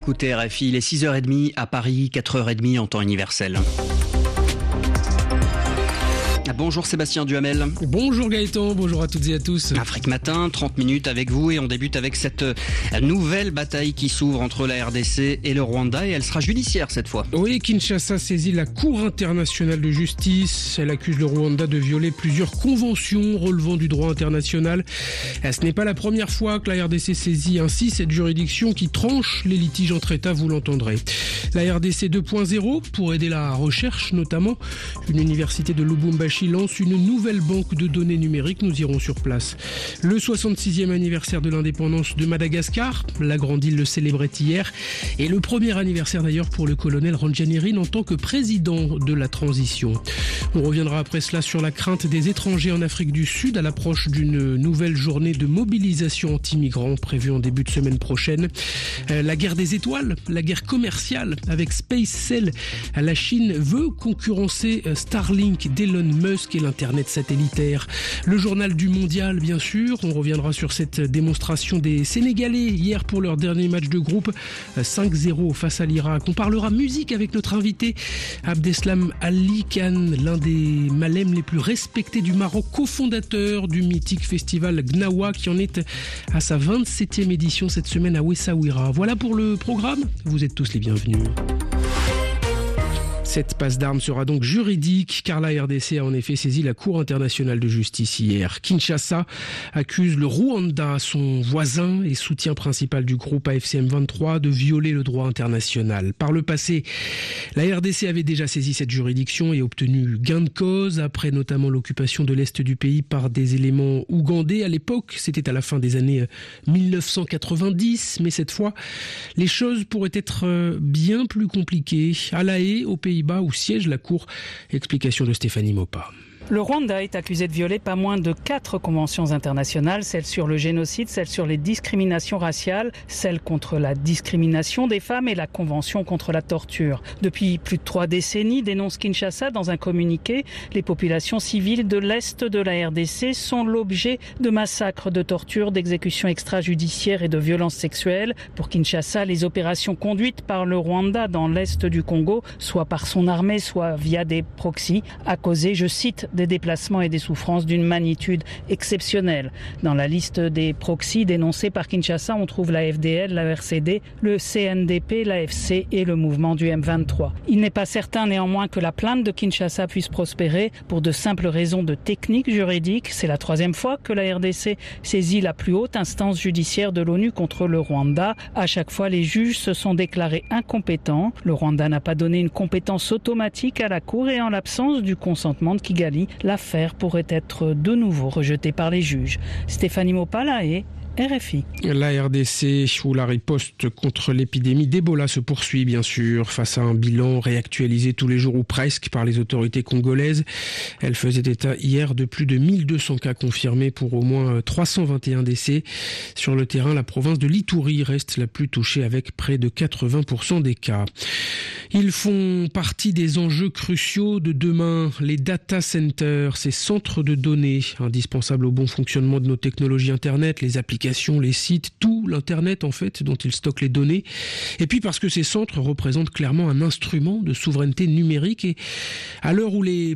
écoutez RFI, il est 6h30 à Paris, 4h30 en temps universel. Bonjour Sébastien Duhamel. Bonjour Gaëtan, bonjour à toutes et à tous. Afrique Matin, 30 minutes avec vous et on débute avec cette nouvelle bataille qui s'ouvre entre la RDC et le Rwanda et elle sera judiciaire cette fois. Oui, Kinshasa saisit la Cour internationale de justice. Elle accuse le Rwanda de violer plusieurs conventions relevant du droit international. Ce n'est pas la première fois que la RDC saisit ainsi cette juridiction qui tranche les litiges entre États, vous l'entendrez. La RDC 2.0, pour aider la recherche notamment, une université de Lubumbashi lance une nouvelle banque de données numériques, nous irons sur place. Le 66e anniversaire de l'indépendance de Madagascar, la grande île le célébrait hier, et le premier anniversaire d'ailleurs pour le colonel Randrianirina en tant que président de la transition. On reviendra après cela sur la crainte des étrangers en Afrique du Sud à l'approche d'une nouvelle journée de mobilisation anti-migrants prévue en début de semaine prochaine. La guerre des étoiles, la guerre commerciale avec SpaceX. La Chine veut concurrencer Starlink d'Elon Musk et l'Internet satellitaire. Le journal du mondial, bien sûr. On reviendra sur cette démonstration des Sénégalais hier pour leur dernier match de groupe 5-0 face à l'Irak. On parlera musique avec notre invité Abdeslam Ali Khan, l'un des malèmes les plus respectés du Maroc, cofondateur du mythique festival Gnawa qui en est à sa 27e édition cette semaine à Essaouira. Voilà pour le programme. Vous êtes tous les bienvenus. Cette passe d'armes sera donc juridique car la RDC a en effet saisi la Cour internationale de justice hier. Kinshasa accuse le Rwanda, son voisin et soutien principal du groupe AFCM23, de violer le droit international. Par le passé, la RDC avait déjà saisi cette juridiction et obtenu gain de cause après notamment l'occupation de l'Est du pays par des éléments ougandais. À l'époque, c'était à la fin des années 1990, mais cette fois, les choses pourraient être bien plus compliquées. À La Haye, au Pays-Bas, où siège la Cour. Explication de Stéphanie Mopa. Le Rwanda est accusé de violer pas moins de 4 conventions internationales, celle sur le génocide, celle sur les discriminations raciales, celle contre la discrimination des femmes et la convention contre la torture. Depuis plus de 3 décennies, dénonce Kinshasa dans un communiqué, les populations civiles de l'Est de la RDC sont l'objet de massacres, de tortures, d'exécutions extrajudiciaires et de violences sexuelles. Pour Kinshasa, les opérations conduites par le Rwanda dans l'Est du Congo, soit par son armée, soit via des proxys, a causé, je cite, des déplacements et des souffrances d'une magnitude exceptionnelle. Dans la liste des proxys dénoncés par Kinshasa, on trouve la FDL, la RCD, le CNDP, l'AFC et le mouvement du M23. Il n'est pas certain néanmoins que la plainte de Kinshasa puisse prospérer pour de simples raisons de technique juridique. C'est la 3e fois que la RDC saisit la plus haute instance judiciaire de l'ONU contre le Rwanda. À chaque fois, les juges se sont déclarés incompétents. Le Rwanda n'a pas donné une compétence automatique à la Cour et en l'absence du consentement de Kigali, l'affaire pourrait être de nouveau rejetée par les juges. Stéphanie Mopa, La Haye, RFI. La RDC, où la riposte contre l'épidémie d'Ebola se poursuit bien sûr, face à un bilan réactualisé tous les jours ou presque par les autorités congolaises. Elle faisait état hier de plus de 1200 cas confirmés pour au moins 321 décès. Sur le terrain, la province de l'Ituri reste la plus touchée avec près de 80% des cas. Ils font partie des enjeux cruciaux de demain, les data centers, ces centres de données indispensables au bon fonctionnement de nos technologies Internet, les applications, les sites, tout l'Internet en fait dont ils stockent les données. Et puis parce que ces centres représentent clairement un instrument de souveraineté numérique et à l'heure où la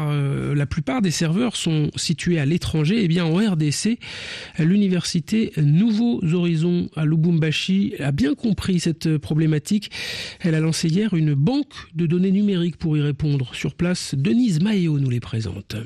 plupart des serveurs sont situés à l'étranger, eh bien en RDC, l'université Nouveaux Horizons à Lubumbashi a bien compris cette problématique. Elle a lancé hier une banque de données numériques pour y répondre. Sur place, Denise Maéo nous les présente.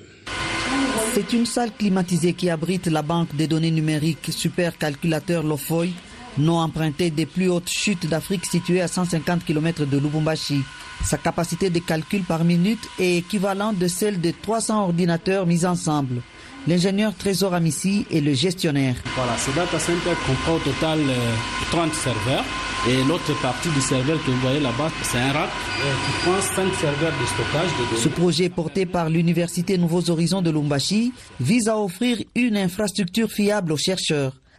C'est une salle climatisée qui abrite la banque des données numériques Supercalculateur Lofoy, nom emprunté des plus hautes chutes d'Afrique situées à 150 km de Lubumbashi. Sa capacité de calcul par minute est équivalente de celle de 300 ordinateurs mis ensemble. L'ingénieur Trésor Amissi est le gestionnaire. Voilà, ce data center comprend au total 30 serveurs. Et l'autre partie du serveur que vous voyez là-bas, c'est un rack qui prend 5 serveurs de stockage de données. Ce projet porté par l'université Nouveaux Horizons de Lubumbashi vise à offrir une infrastructure fiable aux chercheurs.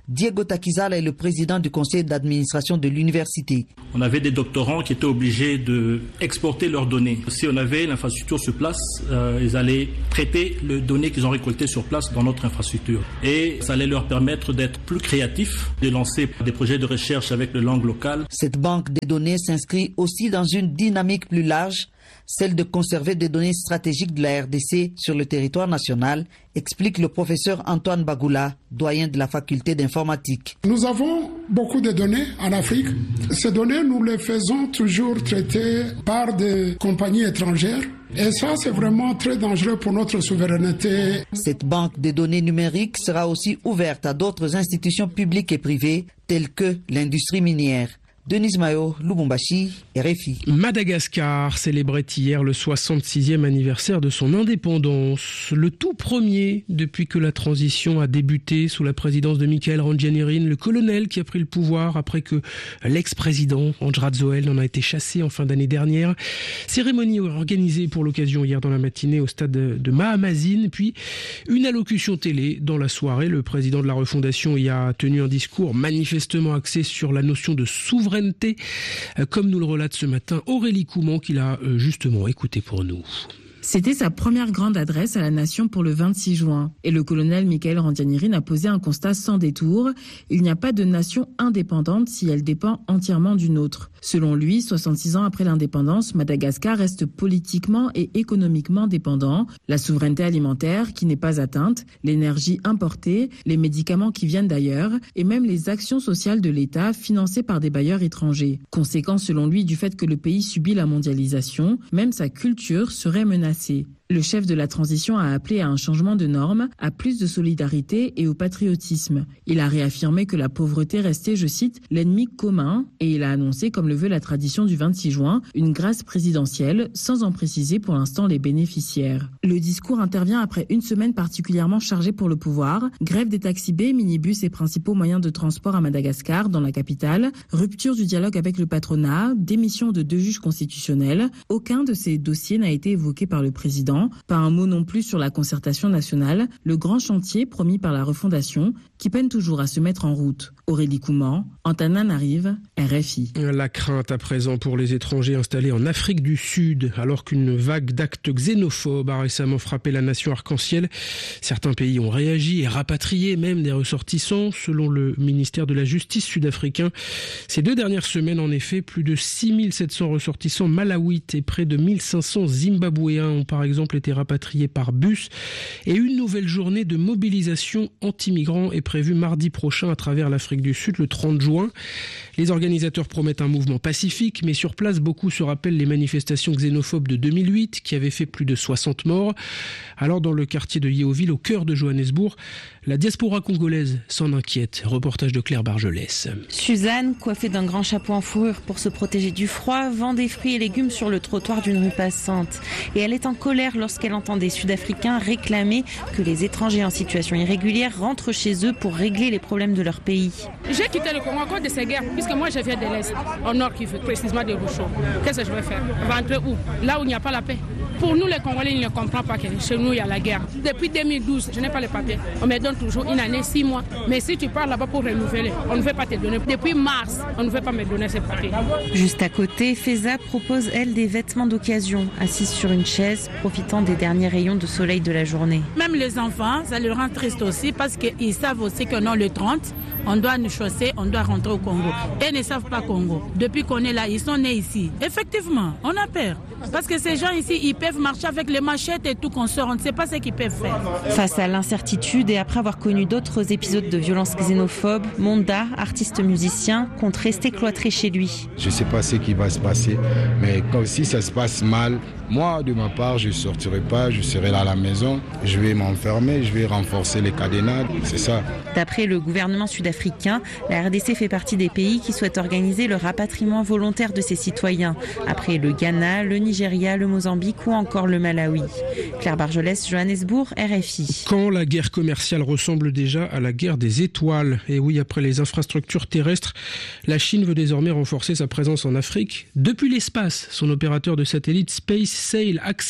Diego Takizala est le président du conseil d'administration de l'université. On avait des doctorants qui étaient obligés d'exporter leurs données. Si on avait l'infrastructure sur place, ils allaient traiter les données qu'ils ont récoltées sur place dans notre infrastructure. Et ça allait leur permettre d'être plus créatifs, de lancer des projets de recherche avec les langues locales. Cette banque des données s'inscrit aussi dans une dynamique plus large, celle de conserver des données stratégiques de la RDC sur le territoire national, explique le professeur Antoine Bagoula, doyen de la faculté d'informatique. Nous avons beaucoup de données en Afrique. Ces données, nous les faisons toujours traiter par des compagnies étrangères. Et ça, c'est vraiment très dangereux pour notre souveraineté. Cette banque de données numériques sera aussi ouverte à d'autres institutions publiques et privées, telles que l'industrie minière. Denis Mayo, Lubumbashi, RFI. Madagascar célébrait hier le 66e anniversaire de son indépendance. Le tout premier depuis que la transition a débuté sous la présidence de Michael Randrianirina, le colonel qui a pris le pouvoir après que l'ex-président Andry Rajoelina en a été chassé en fin d'année dernière. Cérémonie organisée pour l'occasion hier dans la matinée au stade de Mahamazine, puis une allocution télé dans la soirée. Le président de la refondation y a tenu un discours manifestement axé sur la notion de souveraineté, comme nous le relate ce matin Aurélie Couman, qu'il a justement écouté pour nous. C'était sa première grande adresse à la nation pour le 26 juin. Et le colonel Michael Randrianirina a posé un constat sans détour. Il n'y a pas de nation indépendante si elle dépend entièrement d'une autre. Selon lui, 66 ans après l'indépendance, Madagascar reste politiquement et économiquement dépendant. La souveraineté alimentaire qui n'est pas atteinte, l'énergie importée, les médicaments qui viennent d'ailleurs et même les actions sociales de l'État financées par des bailleurs étrangers. Conséquence selon lui du fait que le pays subit la mondialisation, même sa culture serait menacée. Le chef de la transition a appelé à un changement de normes, à plus de solidarité et au patriotisme. Il a réaffirmé que la pauvreté restait, je cite, l'ennemi commun et il a annoncé, comme le veut la tradition du 26 juin, une grâce présidentielle sans en préciser pour l'instant les bénéficiaires. Le discours intervient après une semaine particulièrement chargée pour le pouvoir, grève des taxis B, minibus et principaux moyens de transport à Madagascar, dans la capitale, rupture du dialogue avec le patronat, démission de 2 juges constitutionnels. Aucun de ces dossiers n'a été évoqué par le président. Pas un mot non plus sur la concertation nationale, le grand chantier promis par la refondation, qui peine toujours à se mettre en route. Aurélie Couman, Antananarive, RFI. La crainte à présent pour les étrangers installés en Afrique du Sud, alors qu'une vague d'actes xénophobes a récemment frappé la nation arc-en-ciel. Certains pays ont réagi et rapatrié même des ressortissants, selon le ministère de la Justice sud-africain. Ces 2 dernières semaines, en effet, plus de 6700 ressortissants malawites et près de 1500 zimbabwéens ont par exemple été rapatriés par bus. Et une nouvelle journée de mobilisation anti-migrants est prévue mardi prochain à travers l'Afrique du Sud, le 30 juin. Les organisateurs promettent un mouvement pacifique, mais sur place, beaucoup se rappellent les manifestations xénophobes de 2008 qui avaient fait plus de 60 morts. Alors dans le quartier de Yeoville, au cœur de Johannesburg, la diaspora congolaise s'en inquiète. Reportage de Claire Bargelès. Suzanne, coiffée d'un grand chapeau en fourrure pour se protéger du froid, vend des fruits et légumes sur le trottoir d'une rue passante. Et elle est en colère lorsqu'elle entend des Sud-Africains réclamer que les étrangers en situation irrégulière rentrent chez eux pour régler les problèmes de leur pays. J'ai quitté le Congo à cause de ces guerres, puisque moi je viens de l'Est, au nord qui fait précisément des Rouchons. Qu'est-ce que je vais faire? Rentrer où? Là où il n'y a pas la paix. Pour nous les Congolais, ils ne comprennent pas que chez nous il y a la guerre. Depuis 2012, je n'ai pas les papiers. On me donne toujours une année, 6 mois. Mais si tu pars là-bas pour renouveler, on ne veut pas te donner. Depuis mars, on ne veut pas me donner ces papiers. Juste à côté, Feza propose, elle, des vêtements d'occasion, assise sur une chaise, profitant des derniers rayons de soleil de la journée. Même les enfants, ça les rend tristes aussi parce qu'ils savent aussi que non, le 30, on doit nous chausser, on doit rentrer au Congo. Et ils ne savent pas Congo. Depuis qu'on est là, ils sont nés ici. Effectivement, on a peur. Parce que ces gens ici, ils peuvent marcher avec les machettes et tout qu'on sort. On ne sait pas ce qu'ils peuvent faire. Face à l'incertitude et après avoir connu d'autres épisodes de violence xénophobe, Monda, artiste musicien, compte rester cloîtré chez lui. Je ne sais pas ce qui va se passer, mais si ça se passe mal, moi, de ma part, je ne sortirai pas, je serai là à la maison, je vais m'enfermer, je vais renforcer les cadenas, c'est ça. D'après le gouvernement sud-africain, la RDC fait partie des pays qui souhaitent organiser le rapatriement volontaire de ses citoyens, après le Ghana, le Nigeria, le Mozambique ou encore le Malawi. Claire Bargelès, Johannesburg, RFI. Quand la guerre commerciale ressemble déjà à la guerre des étoiles. Et oui, après les infrastructures terrestres, la Chine veut désormais renforcer sa présence en Afrique. Depuis l'espace, son opérateur de satellite SpaceSail accélère ainsi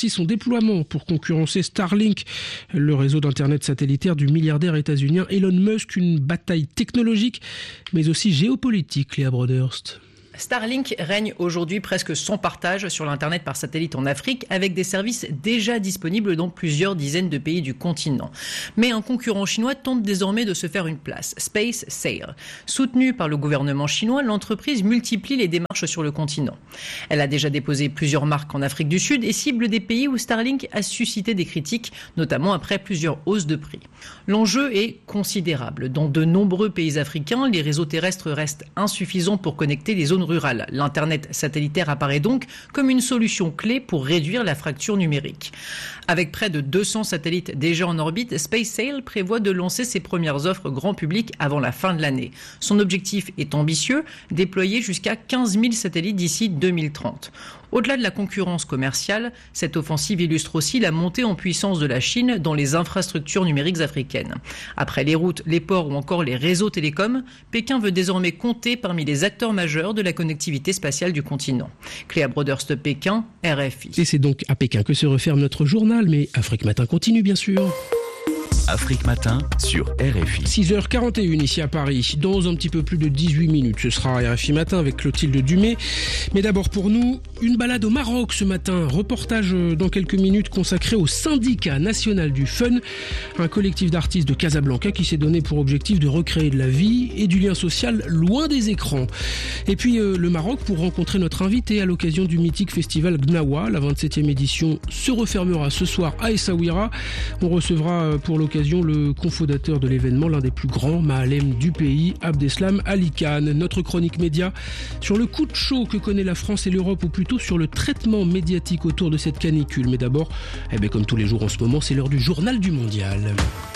ainsi son déploiement pour concurrencer Starlink, le réseau d'internet satellitaire du milliardaire états-unien Elon Musk. Une bataille technologique, mais aussi géopolitique, Léa Broderst. Starlink règne aujourd'hui presque sans partage sur l'Internet par satellite en Afrique, avec des services déjà disponibles dans plusieurs dizaines de pays du continent. Mais un concurrent chinois tente désormais de se faire une place, SpaceSail. Soutenue par le gouvernement chinois, l'entreprise multiplie les démarches sur le continent. Elle a déjà déposé plusieurs marques en Afrique du Sud et cible des pays où Starlink a suscité des critiques, notamment après plusieurs hausses de prix. L'enjeu est considérable. Dans de nombreux pays africains, les réseaux terrestres restent insuffisants pour connecter les zones rurales. L'Internet satellitaire apparaît donc comme une solution clé pour réduire la fracture numérique. Avec près de 200 satellites déjà en orbite, SpaceSail prévoit de lancer ses premières offres grand public avant la fin de l'année. Son objectif est ambitieux, déployer jusqu'à 15 000 satellites d'ici 2030. Au-delà de la concurrence commerciale, cette offensive illustre aussi la montée en puissance de la Chine dans les infrastructures numériques africaines. Après les routes, les ports ou encore les réseaux télécoms, Pékin veut désormais compter parmi les acteurs majeurs de la connectivité spatiale du continent. Léa Broderst, Pékin, RFI. Et c'est donc à Pékin que se referme notre journal, mais Afrique Matin continue bien sûr. Afrique Matin sur RFI. 6h41 ici à Paris. Dans un petit peu plus de 18 minutes, ce sera RFI Matin avec Clotilde Dumay. Mais d'abord pour nous, une balade au Maroc ce matin. Reportage dans quelques minutes consacré au Syndicat National du Fun, un collectif d'artistes de Casablanca qui s'est donné pour objectif de recréer de la vie et du lien social loin des écrans. Et puis le Maroc pour rencontrer notre invité à l'occasion du mythique festival Gnawa. La 27e édition se refermera ce soir à Essaouira. On recevra pour l'occasion le cofondateur de l'événement, l'un des plus grands Mahalem du pays, Abdeslam Ali Khan. Notre chronique média sur le coup de chaud que connaît la France et l'Europe, ou plutôt sur le traitement médiatique autour de cette canicule. Mais d'abord, comme tous les jours en ce moment, c'est l'heure du journal du mondial.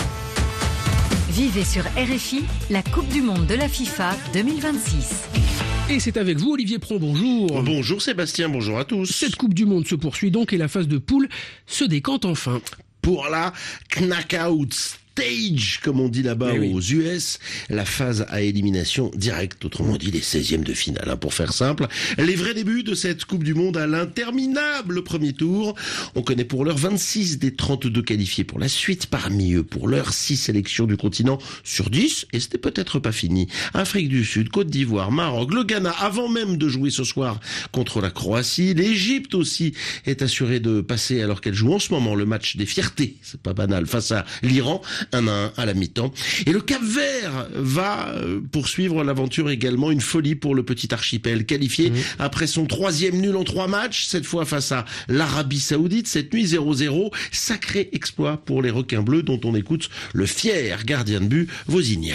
Vivez sur RFI la Coupe du Monde de la FIFA 2026. Et c'est avec vous, Olivier Pron, bonjour. Bonjour Sébastien, bonjour à tous. Cette Coupe du Monde se poursuit donc et la phase de poule se décante enfin. Pour la knockout stage, comme on dit là-bas aux US, la phase à élimination directe, autrement dit les 16e de finale, pour faire simple. Les vrais débuts de cette Coupe du Monde à l'interminable premier tour. On connaît pour l'heure 26 des 32 qualifiés pour la suite. Parmi eux, pour l'heure, 6 sélections du continent sur 10, et c'était peut-être pas fini. Afrique du Sud, Côte d'Ivoire, Maroc, le Ghana, avant même de jouer ce soir contre la Croatie. L'Égypte aussi est assurée de passer alors qu'elle joue en ce moment le match des fiertés, c'est pas banal, face à l'Iran. 1-1 à la mi-temps. Et le Cap-Vert va poursuivre l'aventure également. Une folie pour le petit archipel qualifié après son 3e nul en 3 matchs, cette fois face à l'Arabie Saoudite. Cette nuit 0-0. Sacré exploit pour les requins bleus dont on écoute le fier gardien de but, Vozinha.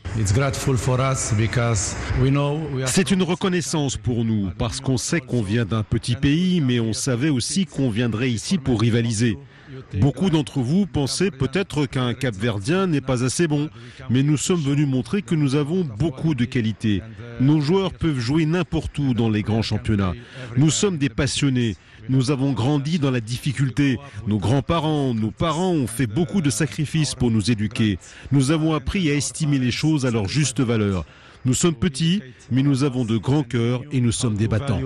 C'est une reconnaissance pour nous parce qu'on sait qu'on vient d'un petit pays, mais on savait aussi qu'on viendrait ici pour rivaliser. Beaucoup d'entre vous pensaient peut-être qu'un Cap-Verdien n'est pas assez bon, mais nous sommes venus montrer que nous avons beaucoup de qualités. Nos joueurs peuvent jouer n'importe où dans les grands championnats. Nous sommes des passionnés. Nous avons grandi dans la difficulté. Nos grands-parents, nos parents ont fait beaucoup de sacrifices pour nous éduquer. Nous avons appris à estimer les choses à leur juste valeur. Nous sommes petits, mais nous avons de grands cœurs et nous sommes des battants.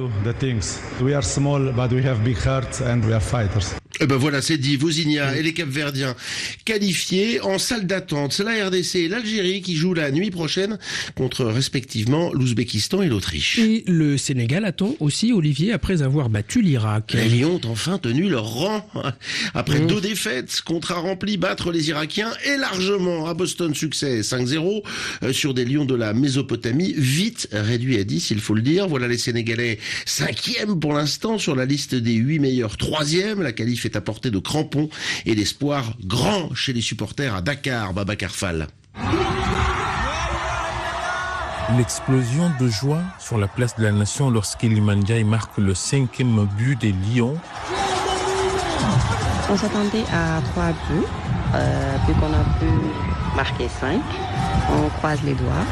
Et ben voilà, c'est dit. Vozinha et les Cap-Verdiens qualifiés en salle d'attente. C'est la RDC et l'Algérie qui jouent la nuit prochaine contre respectivement l'Ouzbékistan et l'Autriche. Et le Sénégal attend aussi, Olivier, après avoir battu l'Irak. Les Lions ont enfin tenu leur rang. Après 2 défaites, contrat rempli, battre les Irakiens et largement. À Boston, succès 5-0 sur des Lions de la Mésopotamie, vite réduit à 10, il faut le dire. Voilà les Sénégalais 5e pour l'instant sur la liste des 8 meilleurs 3e. La qualif est à portée de crampons et l'espoir grand chez les supporters à Dakar, Babacar Fall. L'explosion de joie sur la place de la Nation lorsqu'Iliman Ndiaye marque le 5e but des Lions. On s'attendait à 3 buts, puis qu'on a pu marquer 5. On croise les doigts.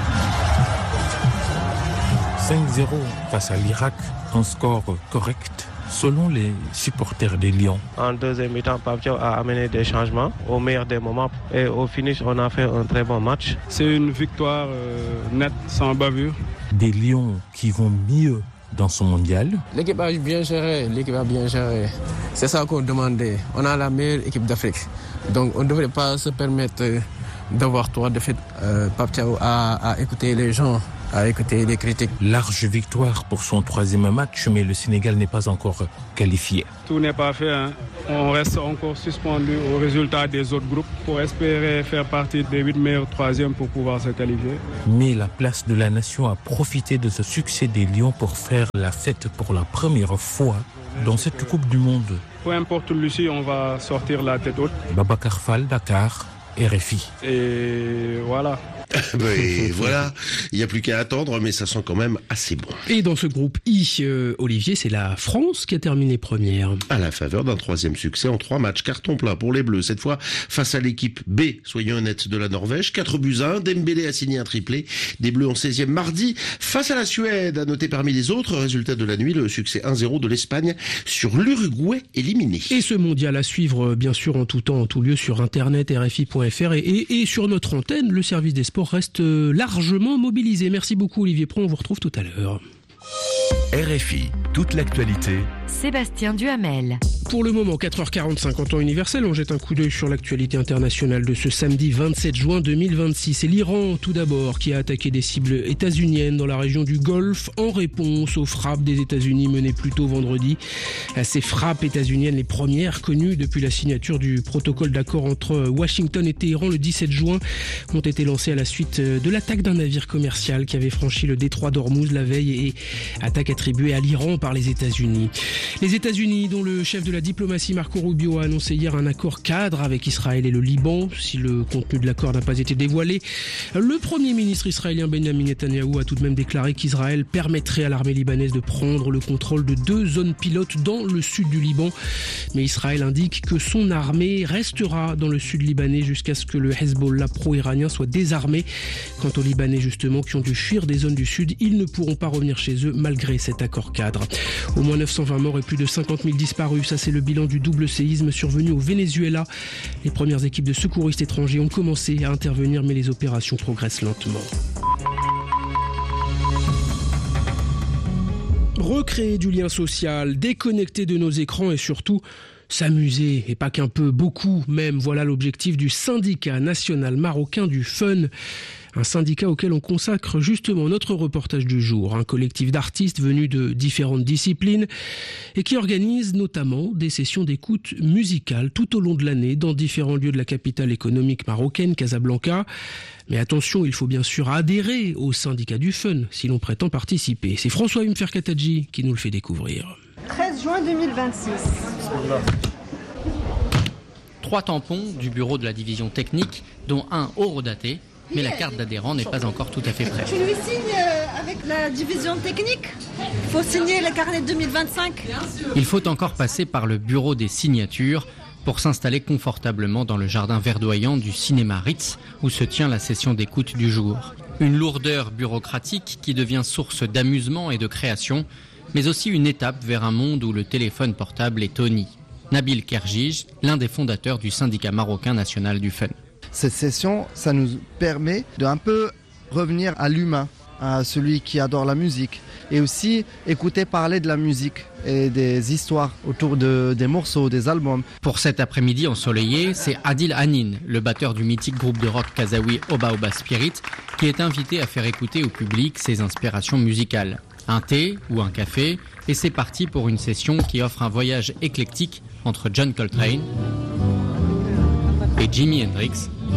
5-0 face à l'Irak, un score correct selon les supporters des Lions. En deuxième mi-temps, Pape Thiaw a amené des changements au meilleur des moments et au finish, on a fait un très bon match. C'est une victoire nette, sans bavure. Des Lions qui vont mieux dans ce mondial. L'équipe a bien géré. C'est ça qu'on demandait. On a la meilleure équipe d'Afrique. Donc on ne devrait pas se permettre d'avoir trois défaites. Pape Thiaw a écouté les gens, a écouté les critiques. Large victoire pour son 3e match, mais le Sénégal n'est pas encore qualifié. Tout n'est pas fait. On reste encore suspendu au résultat des autres groupes pour espérer faire partie des 8 meilleurs 3e pour pouvoir se qualifier. Mais la place de la nation a profité de ce succès des Lions pour faire la fête pour la première fois dans cette Coupe du Monde. Peu importe Lucie, on va sortir la tête haute. Babacar Fall, Dakar, RFI. Et voilà. Et voilà, il n'y a plus qu'à attendre, mais ça sent quand même assez bon. Et dans ce groupe I, Olivier, c'est la France qui a terminé première. À la faveur d'un 3e succès en 3 matchs, carton plein pour les Bleus. Cette fois, face à l'équipe B, soyons honnêtes, de la Norvège, 4-1, Dembélé a signé un triplé. Des Bleus en 16e mardi, face à la Suède, à noter parmi les autres. Résultat de la nuit, le succès 1-0 de l'Espagne sur l'Uruguay éliminé. Et ce mondial à suivre, bien sûr, en tout temps, en tout lieu, sur internet, rfi.fr et sur notre antenne, le service des sports reste largement mobilisé. Merci beaucoup Olivier Pro, on vous retrouve tout à l'heure. RFI, toute l'actualité. Sébastien Duhamel. Pour le moment, 4h45 en temps universel, on jette un coup d'œil sur l'actualité internationale de ce samedi 27 juin 2026. C'est l'Iran, tout d'abord, qui a attaqué des cibles états-uniennes dans la région du Golfe en réponse aux frappes des États-Unis menées plus tôt vendredi. Ces frappes états-uniennes, les premières connues depuis la signature du protocole d'accord entre Washington et Téhéran le 17 juin, ont été lancées à la suite de l'attaque d'un navire commercial qui avait franchi le détroit d'Ormuz la veille et attaque attribuée à l'Iran par les États-Unis. Les États-Unis, dont le chef de la diplomatie Marco Rubio a annoncé hier un accord cadre avec Israël et le Liban. Si le contenu de l'accord n'a pas été dévoilé, le Premier ministre israélien Benjamin Netanyahou a tout de même déclaré qu'Israël permettrait à l'armée libanaise de prendre le contrôle de 2 zones pilotes dans le sud du Liban. Mais Israël indique que son armée restera dans le sud libanais jusqu'à ce que le Hezbollah pro-iranien soit désarmé. Quant aux Libanais justement qui ont dû fuir des zones du sud, ils ne pourront pas revenir chez eux malgré cet accord cadre. Au moins 920 morts et plus de 50 000 disparus, ça c'est le bilan du double séisme survenu au Venezuela. Les premières équipes de secouristes étrangers ont commencé à intervenir, mais les opérations progressent lentement. Recréer du lien social, déconnecter de nos écrans et surtout s'amuser, et pas qu'un peu, beaucoup même. Voilà l'objectif du syndicat national marocain du fun. Un syndicat auquel on consacre justement notre reportage du jour. Un collectif d'artistes venus de différentes disciplines et qui organise notamment des sessions d'écoute musicale tout au long de l'année dans différents lieux de la capitale économique marocaine, Casablanca. Mais attention, il faut bien sûr adhérer au syndicat du fun si l'on prétend participer. C'est François Mferkatadji qui nous le fait découvrir. 13 juin 2026. 3 tampons du bureau de la division technique, dont un horodaté, mais la carte d'adhérent n'est pas encore tout à fait prête. Tu lui signes avec la division technique ? Il faut signer le carnet 2025. Il faut encore passer par le bureau des signatures pour s'installer confortablement dans le jardin verdoyant du cinéma Ritz, où se tient la session d'écoute du jour. Une lourdeur bureaucratique qui devient source d'amusement et de création, mais aussi une étape vers un monde où le téléphone portable est honni. Nabil Kerjij, l'un des fondateurs du syndicat marocain national du fun. Cette session, ça nous permet d'un peu revenir à l'humain, à celui qui adore la musique, et aussi écouter parler de la musique et des histoires autour des morceaux, des albums. Pour cet après-midi ensoleillé, c'est Adil Hanin, le batteur du mythique groupe de rock kazaoui Oba Oba Spirit, qui est invité à faire écouter au public ses inspirations musicales. Un thé ou un café, et c'est parti pour une session qui offre un voyage éclectique entre John Coltrane et Jimi Hendrix,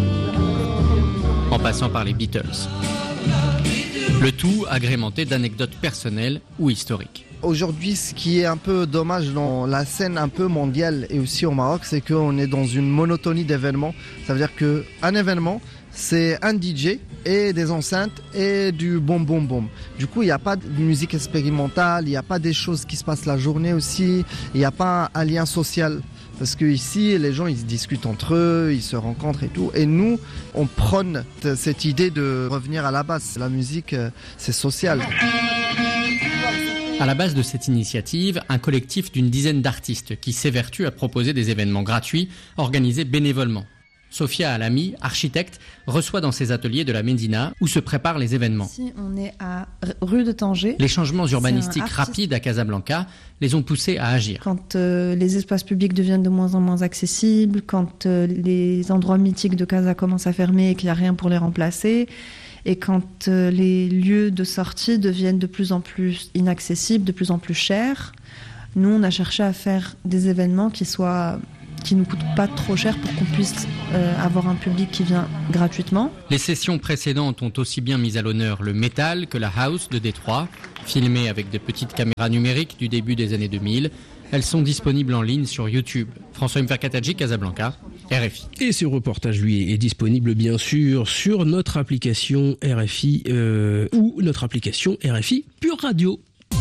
en passant par les Beatles. Le tout agrémenté d'anecdotes personnelles ou historiques. Aujourd'hui, ce qui est un peu dommage dans la scène un peu mondiale et aussi au Maroc, c'est qu'on est dans une monotonie d'événements. Ça veut dire qu'un événement, c'est un DJ et des enceintes et du boum boum boum. Du coup, il n'y a pas de musique expérimentale, il n'y a pas des choses qui se passent la journée aussi, il n'y a pas un lien social. Parce que ici, les gens, ils se discutent entre eux, ils se rencontrent et tout. Et nous, on prône cette idée de revenir à la base. La musique, c'est social. À la base de cette initiative, un collectif d'une dizaine d'artistes qui s'évertue à proposer des événements gratuits organisés bénévolement. Sofia Alami, architecte, reçoit dans ses ateliers de la Médina où se préparent les événements. Ici, on est à rue de Tanger. Les changements urbanistiques rapides à Casablanca les ont poussés à agir. Quand les espaces publics deviennent de moins en moins accessibles, quand les endroits mythiques de Casa commencent à fermer et qu'il n'y a rien pour les remplacer, et quand les lieux de sortie deviennent de plus en plus inaccessibles, de plus en plus chers, nous, on a cherché à faire des événements qui nous coûtent pas trop cher pour qu'on puisse avoir un public qui vient gratuitement. Les sessions précédentes ont aussi bien mis à l'honneur le métal que la house de Détroit, filmées avec de petites caméras numériques du début des années 2000. Elles sont disponibles en ligne sur YouTube. François Mferkatadji, Casablanca, RFI. Et ce reportage, lui, est disponible bien sûr sur notre application RFI ou notre application RFI Pure Radio.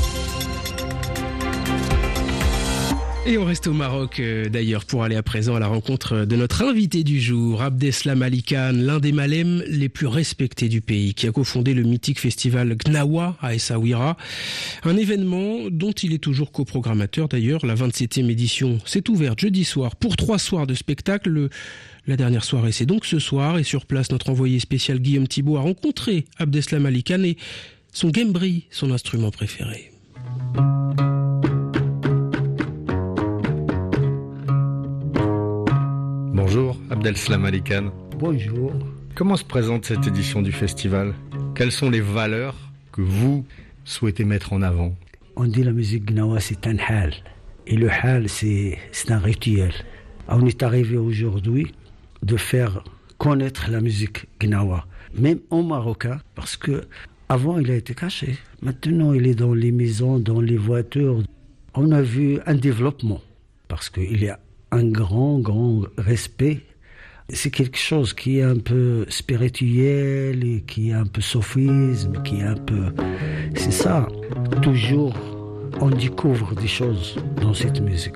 Et on reste au Maroc d'ailleurs pour aller à présent à la rencontre de notre invité du jour, Abdeslam Ali Khan, l'un des malem les plus respectés du pays, qui a cofondé le mythique festival Gnawa à Essaouira. Un événement dont il est toujours coprogrammateur d'ailleurs. La 27e édition s'est ouverte jeudi soir pour 3 soirs de spectacle. La dernière soirée, c'est donc ce soir. Et sur place, notre envoyé spécial Guillaume Thibault a rencontré Abdeslam Ali Khan et son gembri, son instrument préféré. Bonjour, Abdeslam Ali Khan. Bonjour. Comment se présente cette édition du festival ? Quelles sont les valeurs que vous souhaitez mettre en avant ? On dit la musique Gnawa, c'est un hal. Et le hal, c'est un rituel. On est arrivé aujourd'hui de faire connaître la musique Gnawa, même en marocain, parce que avant il a été caché. Maintenant, il est dans les maisons, dans les voitures. On a vu un développement, parce qu'il y a un grand respect. C'est quelque chose qui est un peu spirituel, et qui est un peu sophisme, qui est un peu... C'est ça. Toujours, on découvre des choses dans cette musique.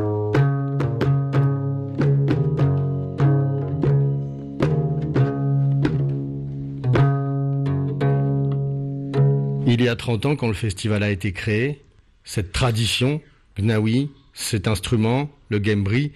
Il y a 30 ans, quand le festival a été créé, cette tradition, Gnawi, cet instrument, le gembri,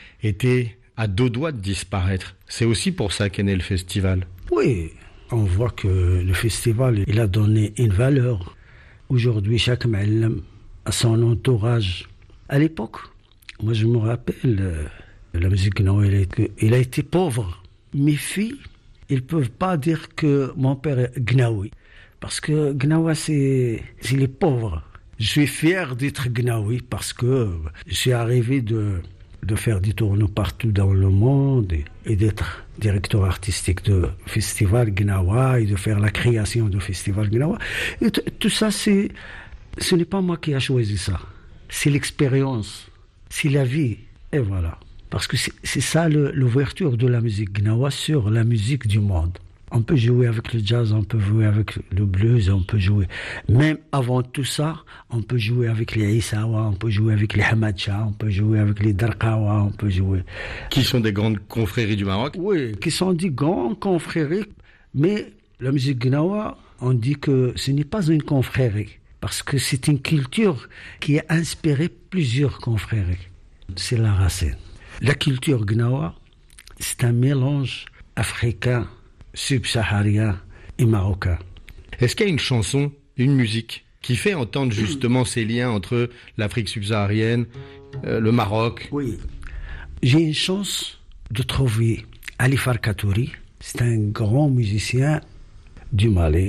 était à 2 doigts de disparaître. C'est aussi pour ça qu'est né le festival. Oui, on voit que le festival, il a donné une valeur. Aujourd'hui, chaque ma'alem a son entourage. À l'époque, moi je me rappelle, la musique Gnawa, il a été pauvre. Mes filles, ils ne peuvent pas dire que mon père est Gnawi. Parce que Gnawa, c'est les pauvres. Je suis fier d'être Gnawi parce que je suis arrivé de faire des tournois partout dans le monde et d'être directeur artistique de festival Gnawa et de faire la création du festival Gnawa. Et tout ça, ce n'est pas moi qui ai choisi ça. C'est l'expérience, c'est la vie. Et voilà. Parce que c'est ça l'ouverture de la musique Gnawa sur la musique du monde. On peut jouer avec le jazz, on peut jouer avec le blues, on peut jouer... Même avant tout ça, on peut jouer avec les Issawa, on peut jouer avec les Hamacha, on peut jouer avec les Darqawa, on peut jouer... Qui sont des grandes confréries du Maroc ? Oui, qui sont des grandes confréries. Mais la musique Gnawa, on dit que ce n'est pas une confrérie. Parce que c'est une culture qui a inspiré plusieurs confréries. C'est la racine. La culture Gnawa, c'est un mélange africain, subsaharien et marocain. Est-ce qu'il y a une chanson, une musique qui fait entendre justement ces liens entre l'Afrique subsaharienne, le Maroc ? Oui. J'ai une chance de trouver Ali Farkatouri. C'est un grand musicien du Mali.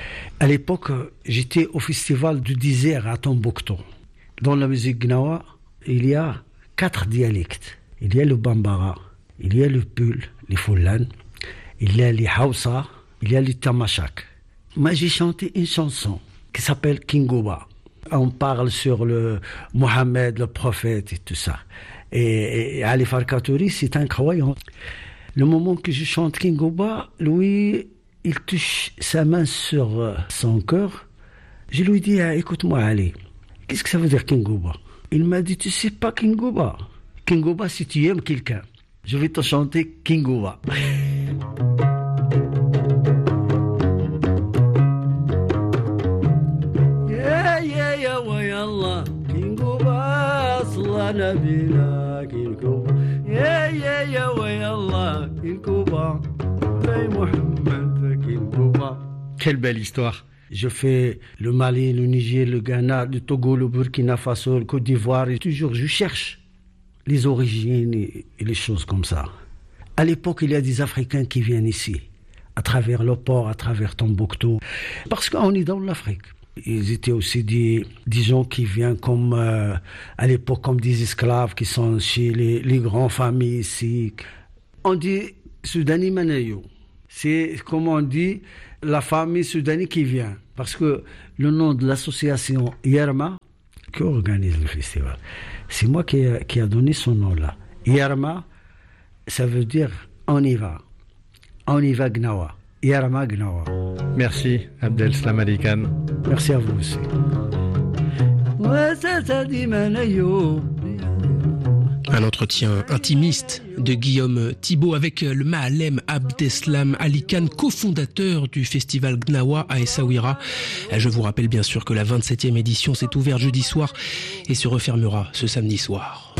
À l'époque, j'étais au festival du désert à Tombouctou. Dans la musique Gnawa, il y a 4 dialectes. Il y a le Bambara, il y a le Peul, les Foulane, il y a les Hausa, il y a les Tamashak. Moi, j'ai chanté une chanson qui s'appelle Kingouba. On parle sur le Mohammed, le prophète et tout ça. Et Ali Farkatouri, c'est incroyable. Le moment que je chante Kingouba, lui, il touche sa main sur son cœur. Je lui dis, écoute-moi Ali, qu'est-ce que ça veut dire Kingouba ? Il m'a dit, tu sais pas Kingouba. Kingouba, si tu aimes quelqu'un, je vais te chanter Kingouba. Quelle belle histoire. Je fais le Mali, le Niger, le Ghana, le Togo, le Burkina Faso, le Côte d'Ivoire. Et toujours, je cherche les origines et les choses comme ça. À l'époque, il y a des Africains qui viennent ici, à travers le port, à travers Tombouctou, parce qu'on est dans l'Afrique. Ils étaient aussi des gens qui viennent comme, à l'époque, comme des esclaves qui sont chez les grandes familles ici. On dit Soudani Manayo. C'est, comme on dit, la famille soudanie qui vient. Parce que le nom de l'association Yarma, qui organise le festival, c'est moi qui a donné son nom-là. Yarma, ça veut dire on y va. On y va Gnawa. Yarma Gnawa. Merci Abdel Slam Ali Khan. Merci à vous aussi. Un entretien intimiste de Guillaume Thibault avec le Maalem Abdeslam Ali Khan, cofondateur du festival Gnawa à Essaouira. Je vous rappelle bien sûr que la 27e édition s'est ouverte jeudi soir et se refermera ce samedi soir.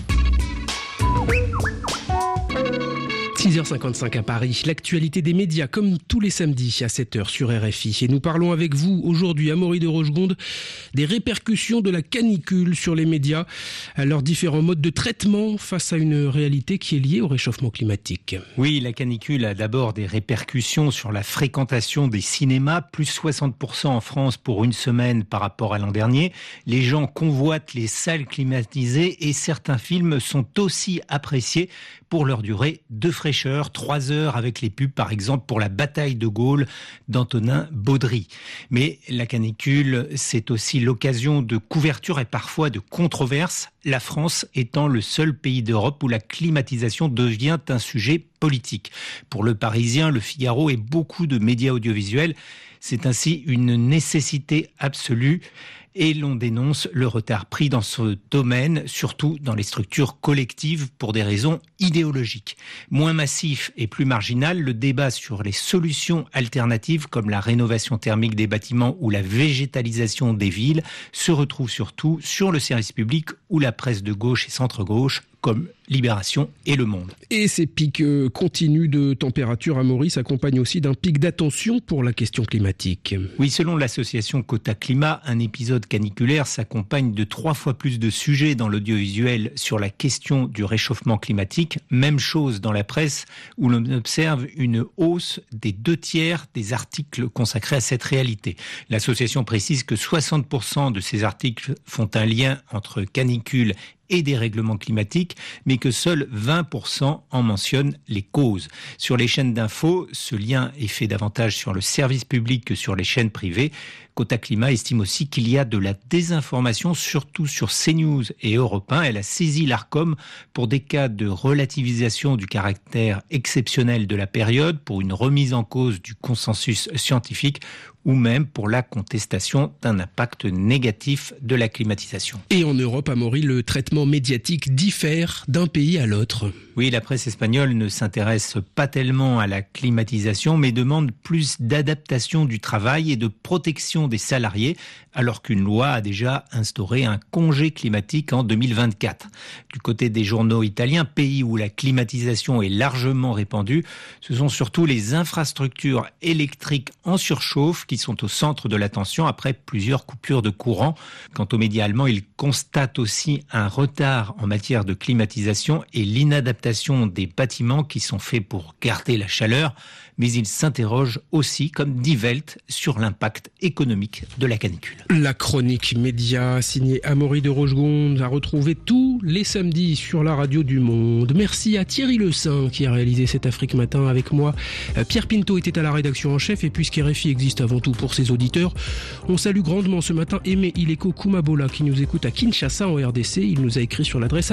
6h55 à Paris, l'actualité des médias comme tous les samedis à 7h sur RFI. Et nous parlons avec vous aujourd'hui, Amaury de Rochegonde, des répercussions de la canicule sur les médias, à leurs différents modes de traitement face à une réalité qui est liée au réchauffement climatique. Oui, la canicule a d'abord des répercussions sur la fréquentation des cinémas, plus 60% en France pour une semaine par rapport à l'an dernier. Les gens convoitent les salles climatisées et certains films sont aussi appréciés pour leur durée de fraîcheur. 3 heures avec les pubs, par exemple, pour La bataille de Gaulle d'Antonin Baudry. Mais la canicule, c'est aussi l'occasion de couverture et parfois de controverses. La France étant le seul pays d'Europe où la climatisation devient un sujet politique. Pour Le Parisien, Le Figaro et beaucoup de médias audiovisuels, c'est ainsi une nécessité absolue. Et l'on dénonce le retard pris dans ce domaine, surtout dans les structures collectives pour des raisons idéologiques. Moins massif et plus marginal, le débat sur les solutions alternatives comme la rénovation thermique des bâtiments ou la végétalisation des villes se retrouve surtout sur le service public ou la presse de gauche et centre-gauche comme Libération et Le Monde. Et ces pics continus de température à Amaury s'accompagnent aussi d'un pic d'attention pour la question climatique. Oui, selon l'association Quota Climat, un épisode caniculaire s'accompagne de 3 fois plus de sujets dans l'audiovisuel sur la question du réchauffement climatique. Même chose dans la presse où l'on observe une hausse des 2/3 des articles consacrés à cette réalité. L'association précise que 60% de ces articles font un lien entre canicule et des règlements climatiques, mais que seuls 20% en mentionnent les causes. Sur les chaînes d'infos, ce lien est fait davantage sur le service public que sur les chaînes privées. Quota Climat estime aussi qu'il y a de la désinformation, surtout sur CNews et Europe 1. Elle a saisi l'Arcom pour des cas de relativisation du caractère exceptionnel de la période, pour une remise en cause du consensus scientifique ou même pour la contestation d'un impact négatif de la climatisation. Et en Europe, Amaury, le traitement médiatique diffère d'un pays à l'autre. Oui, la presse espagnole ne s'intéresse pas tellement à la climatisation, mais demande plus d'adaptation du travail et de protection des salariés, alors qu'une loi a déjà instauré un congé climatique en 2024. Du côté des journaux italiens, pays où la climatisation est largement répandue, ce sont surtout les infrastructures électriques en surchauffe qui sont au centre de l'attention après plusieurs coupures de courant. Quant aux médias allemands, ils constatent aussi un retard en matière de climatisation et l'inadaptation des bâtiments qui sont faits pour garder la chaleur. Mais ils s'interrogent aussi, comme Die Welt, sur l'impact économique de la canicule. La chronique média signée Amaury de Rochegonde à retrouver tous les samedis sur la radio du Monde. Merci à Thierry Le Saint qui a réalisé cet Afrique Matin avec moi. Pierre Pinto était à la rédaction en chef et puisque RFI existe avant tout pour ses auditeurs, on salue grandement ce matin Aimé Ileko Kumabola qui nous écoute à Kinshasa en RDC. Il nous a écrit sur l'adresse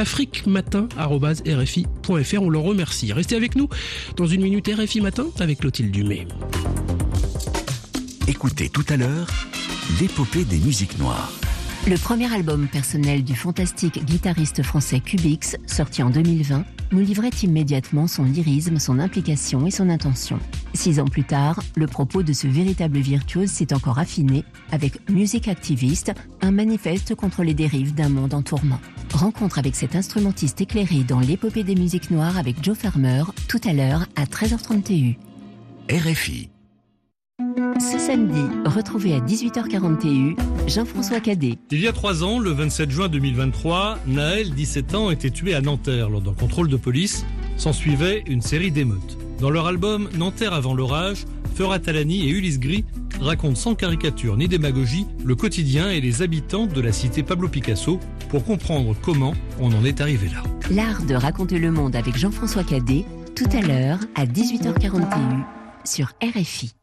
afriquematin@rfi.fr. On l'en remercie. Restez avec nous dans une minute RFI Matin avec Clotilde Dumais. Écoutez tout à l'heure l'épopée des musiques noires. Le premier album personnel du fantastique guitariste français Cubix, sorti en 2020, nous livrait immédiatement son lyrisme, son implication et son intention. 6 ans plus tard, le propos de ce véritable virtuose s'est encore affiné avec Musique activiste, un manifeste contre les dérives d'un monde en tourment. Rencontre avec cet instrumentiste éclairé dans l'épopée des musiques noires avec Joe Farmer, tout à l'heure à 13h30 TU. RFI. Ce samedi, retrouvez à 18h40 TU Jean-François Cadet. Il y a 3 ans, le 27 juin 2023, Naël, 17 ans, était tué à Nanterre lors d'un contrôle de police. S'ensuivait une série d'émeutes. Dans leur album Nanterre avant l'orage, Ferhat Talani et Ulysse Gris racontent sans caricature ni démagogie le quotidien et les habitants de la cité Pablo Picasso pour comprendre comment on en est arrivé là. L'art de raconter le monde avec Jean-François Cadet, tout à l'heure à 18h40 TU sur RFI.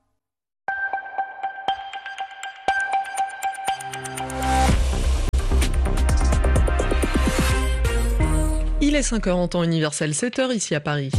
Il est 5h en temps universel, 7h ici à Paris.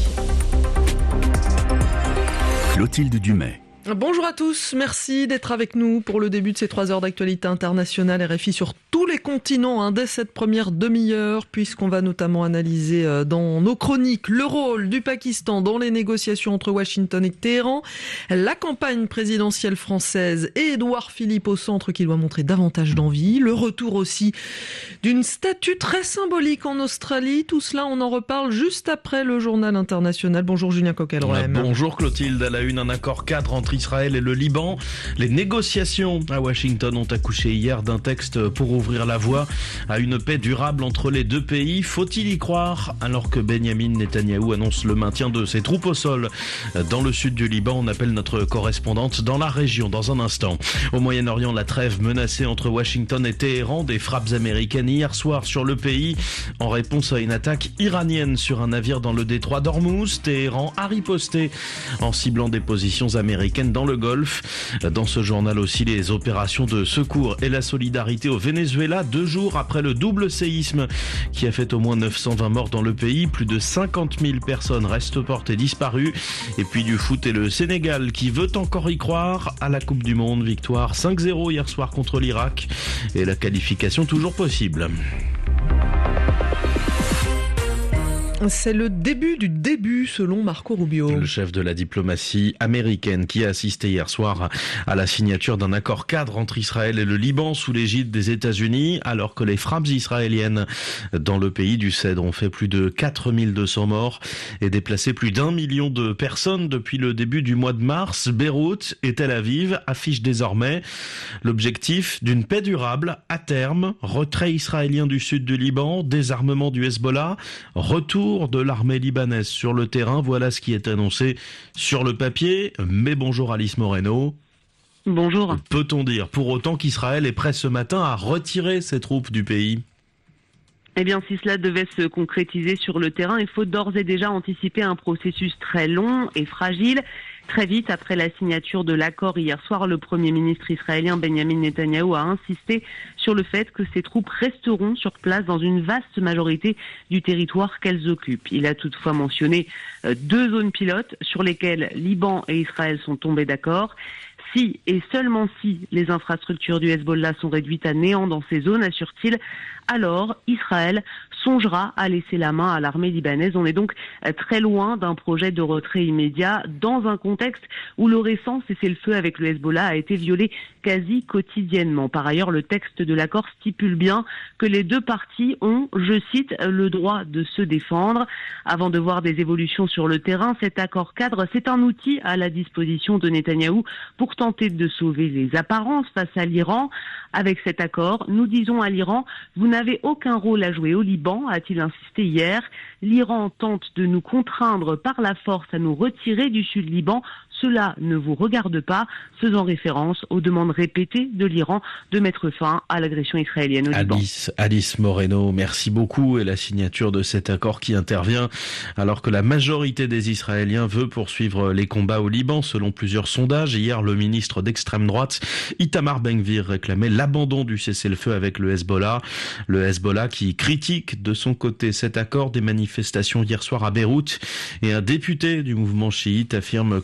Clotilde Dumais. Bonjour à tous, merci d'être avec nous pour le début de ces 3 heures d'actualité internationale RFI sur tous les continents dès cette première demi-heure, puisqu'on va notamment analyser dans nos chroniques le rôle du Pakistan dans les négociations entre Washington et Téhéran, la campagne présidentielle française et Édouard Philippe au centre qui doit montrer davantage d'envie, le retour aussi d'une statue très symbolique en Australie. Tout cela, on en reparle juste après le journal international. Bonjour Julien Coquelroem. Bonjour Clotilde, à la une, un accord cadre entre Israël et le Liban. Les négociations à Washington ont accouché hier d'un texte pour ouvrir la voie à une paix durable entre les deux pays. Faut-il y croire alors que Benyamin Netanyahou annonce le maintien de ses troupes au sol dans le sud du Liban? On appelle notre correspondante dans la région dans un instant. Au Moyen-Orient, la trêve menacée entre Washington et Téhéran, des frappes américaines hier soir sur le pays en réponse à une attaque iranienne sur un navire dans le détroit d'Ormuz. Téhéran a riposté en ciblant des positions américaines dans le Golfe. Dans ce journal aussi, les opérations de secours et la solidarité au Venezuela, 2 jours après le double séisme qui a fait au moins 920 morts dans le pays. Plus de 50 000 personnes restent portées disparues. Et puis du foot et le Sénégal qui veut encore y croire à la Coupe du Monde. Victoire 5-0 hier soir contre l'Irak et la qualification toujours possible. C'est le début du début, selon Marco Rubio. Le chef de la diplomatie américaine qui a assisté hier soir à la signature d'un accord cadre entre Israël et le Liban sous l'égide des États-Unis, alors que les frappes israéliennes dans le pays du Cèdre ont fait plus de 4200 morts et déplacé plus d'1 million de personnes depuis le début du mois de mars. Beyrouth et Tel Aviv affichent désormais l'objectif d'une paix durable à terme, retrait israélien du sud du Liban, désarmement du Hezbollah, retour de l'armée libanaise sur le terrain. Voilà ce qui est annoncé sur le papier. Mais bonjour Alice Moreno. Bonjour. Peut-on dire pour autant qu'Israël est prêt ce matin à retirer ses troupes du pays ? Eh bien, si cela devait se concrétiser sur le terrain, il faut d'ores et déjà anticiper un processus très long et fragile. Très vite, après la signature de l'accord hier soir, le Premier ministre israélien Benyamin Netanyahou a insisté sur le fait que ses troupes resteront sur place dans une vaste majorité du territoire qu'elles occupent. Il a toutefois mentionné 2 zones pilotes sur lesquelles Liban et Israël sont tombés d'accord. Si et seulement si les infrastructures du Hezbollah sont réduites à néant dans ces zones, assure-t-il, alors Israël songera à laisser la main à l'armée libanaise. On est donc très loin d'un projet de retrait immédiat dans un contexte où le récent cessez-le-feu avec le Hezbollah a été violé quasi quotidiennement. Par ailleurs, le texte de l'accord stipule bien que les 2 parties ont, je cite, le droit de se défendre. Avant de voir des évolutions sur le terrain, cet accord cadre, c'est un outil à la disposition de Netanyahou pour tenter de sauver les apparences face à l'Iran. Avec cet accord, nous disons à l'Iran, vous n'avez aucun rôle à jouer au Liban, a-t-il insisté hier. L'Iran tente de nous contraindre par la force à nous retirer du sud Liban. Cela ne vous regarde pas, faisant référence aux demandes répétées de l'Iran de mettre fin à l'agression israélienne au Liban. Alice Moreno, merci beaucoup. Et la signature de cet accord qui intervient alors que la majorité des Israéliens veut poursuivre les combats au Liban, selon plusieurs sondages. Hier, le ministre d'extrême droite, Itamar Ben-Gvir, réclamait l'abandon du cessez-le-feu avec le Hezbollah. Le Hezbollah qui critique de son côté cet accord. Des manifestations hier soir à Beyrouth et un député du mouvement chiite affirme que les autorités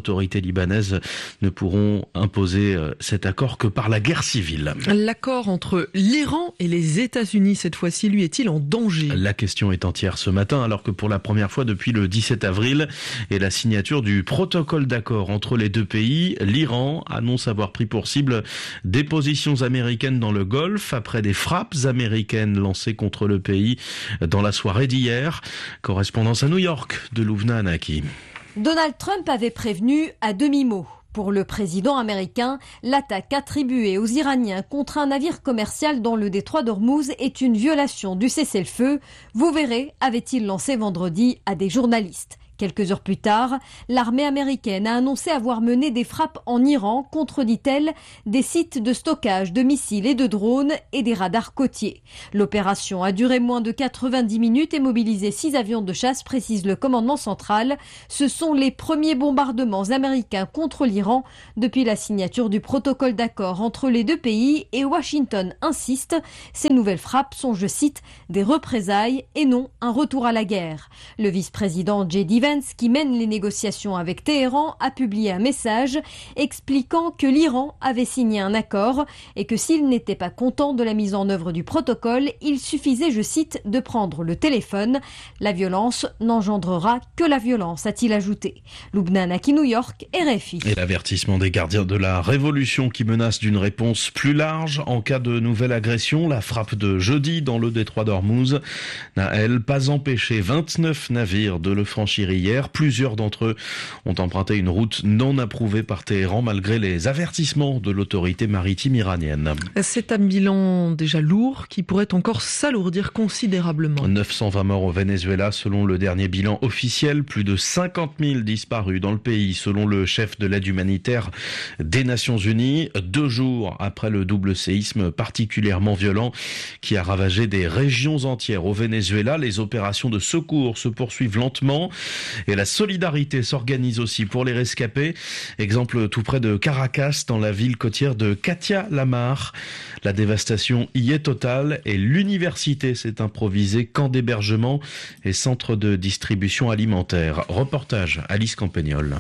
autorités libanaises ne pourront imposer cet accord que par la guerre civile. L'accord entre l'Iran et les États-Unis, cette fois-ci, lui, est-il en danger ? La question est entière ce matin, alors que pour la première fois depuis le 17 avril et la signature du protocole d'accord entre les deux pays, l'Iran annonce avoir pris pour cible des positions américaines dans le Golfe après des frappes américaines lancées contre le pays dans la soirée d'hier. Correspondance à New York de Louvna Anaki. Donald Trump avait prévenu à demi-mot. Pour le président américain, l'attaque attribuée aux Iraniens contre un navire commercial dans le détroit d'Ormuz est une violation du cessez-le-feu. Vous verrez, avait-il lancé vendredi à des journalistes. Quelques heures plus tard, l'armée américaine a annoncé avoir mené des frappes en Iran contre, dit-elle, des sites de stockage de missiles et de drones et des radars côtiers. L'opération a duré moins de 90 minutes et mobilisé 6 avions de chasse, précise le commandement central. Ce sont les premiers bombardements américains contre l'Iran depuis la signature du protocole d'accord entre les deux pays et Washington insiste. Ces nouvelles frappes sont, je cite, des représailles et non un retour à la guerre. Le vice-président J.D. Vance, qui mène les négociations avec Téhéran, a publié un message expliquant que l'Iran avait signé un accord et que s'il n'était pas content de la mise en œuvre du protocole, il suffisait, je cite, de prendre le téléphone. La violence n'engendrera que la violence, a-t-il ajouté. Loubna Anaki, New York, RFI. Et l'avertissement des gardiens de la Révolution qui menace d'une réponse plus large en cas de nouvelle agression. La frappe de jeudi dans le détroit d'Ormuz n'a, elle, pas empêché 29 navires de le franchir hier. Plusieurs d'entre eux ont emprunté une route non approuvée par Téhéran malgré les avertissements de l'autorité maritime iranienne. C'est un bilan déjà lourd qui pourrait encore s'alourdir considérablement. 920 morts au Venezuela selon le dernier bilan officiel. Plus de 50 000 disparus dans le pays selon le chef de l'aide humanitaire des Nations Unies. 2 jours après le double séisme particulièrement violent qui a ravagé des régions entières au Venezuela. Les opérations de secours se poursuivent lentement. Et la solidarité s'organise aussi pour les rescapés. Exemple tout près de Caracas, dans la ville côtière de Katia Lamar. La dévastation y est totale et l'université s'est improvisée camp d'hébergement et centre de distribution alimentaire. Reportage Alice Campagnol.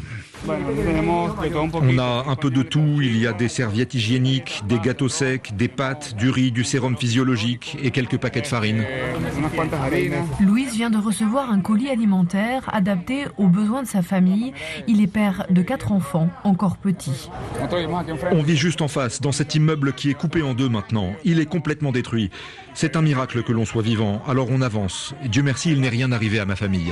On a un peu de tout. Il y a des serviettes hygiéniques, des gâteaux secs, des pâtes, du riz, du sérum physiologique et quelques paquets de farine. Louise vient de recevoir un colis alimentaire adapté aux besoins de sa famille. Il est père de 4 enfants, encore petits. On vit juste en face, dans cet immeuble qui est coupé en 2 maintenant. Il est complètement détruit. C'est un miracle que l'on soit vivant, alors on avance. Dieu merci, il n'est rien arrivé à ma famille.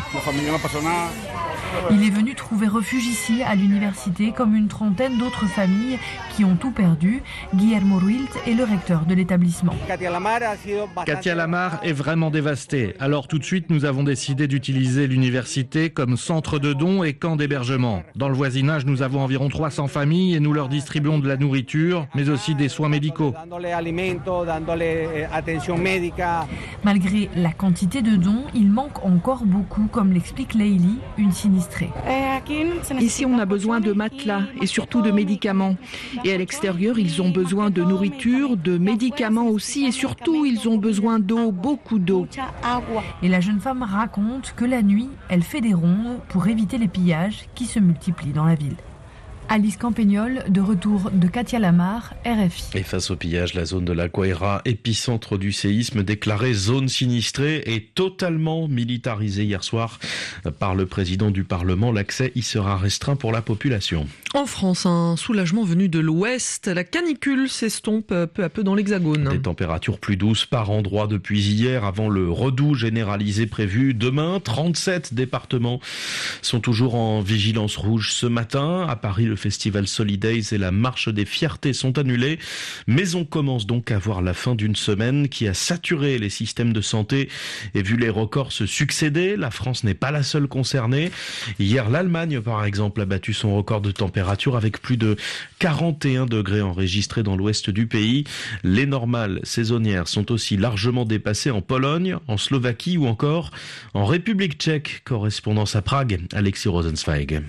Il est venu trouver refuge ici, à l'université, comme une trentaine d'autres familles qui ont tout perdu. Guillermo Ruilt est le recteur de l'établissement. Katia Lamar est vraiment dévastée. Alors tout de suite, nous avons décidé d'utiliser l'université comme centre de dons et camp d'hébergement. Dans le voisinage, nous avons environ 300 familles et nous leur distribuons de la nourriture, mais aussi des soins médicaux. Malgré la quantité de dons, il manque encore beaucoup, comme l'explique Leili, une sinistrée. Ici, on a besoin de matelas et surtout de médicaments. Et à l'extérieur, ils ont besoin de nourriture, de médicaments aussi et surtout, ils ont besoin d'eau, beaucoup d'eau. Et la jeune femme raconte que la nuit, elle fait des rondes pour éviter les pillages qui se multiplient dans la ville. Alice Campagnol, de retour de Katia Lamar, RFI. Et face au pillage, la zone de la Guaira, épicentre du séisme, déclarée zone sinistrée et totalement militarisée hier soir par le président du Parlement. L'accès y sera restreint pour la population. En France, un soulagement venu de l'ouest. La canicule s'estompe peu à peu dans l'Hexagone. Des températures plus douces par endroit depuis hier, avant le redout généralisé prévu demain. 37 départements sont toujours en vigilance rouge ce matin. À Paris, le festival Solidays et la marche des fiertés sont annulés. Mais on commence donc à voir la fin d'une semaine qui a saturé les systèmes de santé et vu les records se succéder. La France n'est pas la seule concernée. Hier, l'Allemagne, par exemple, a battu son record de température avec plus de 41 degrés enregistrés dans l'ouest du pays. Les normales saisonnières sont aussi largement dépassées en Pologne, en Slovaquie ou encore en République tchèque. Correspondance à Prague, Alexis Rosenzweig.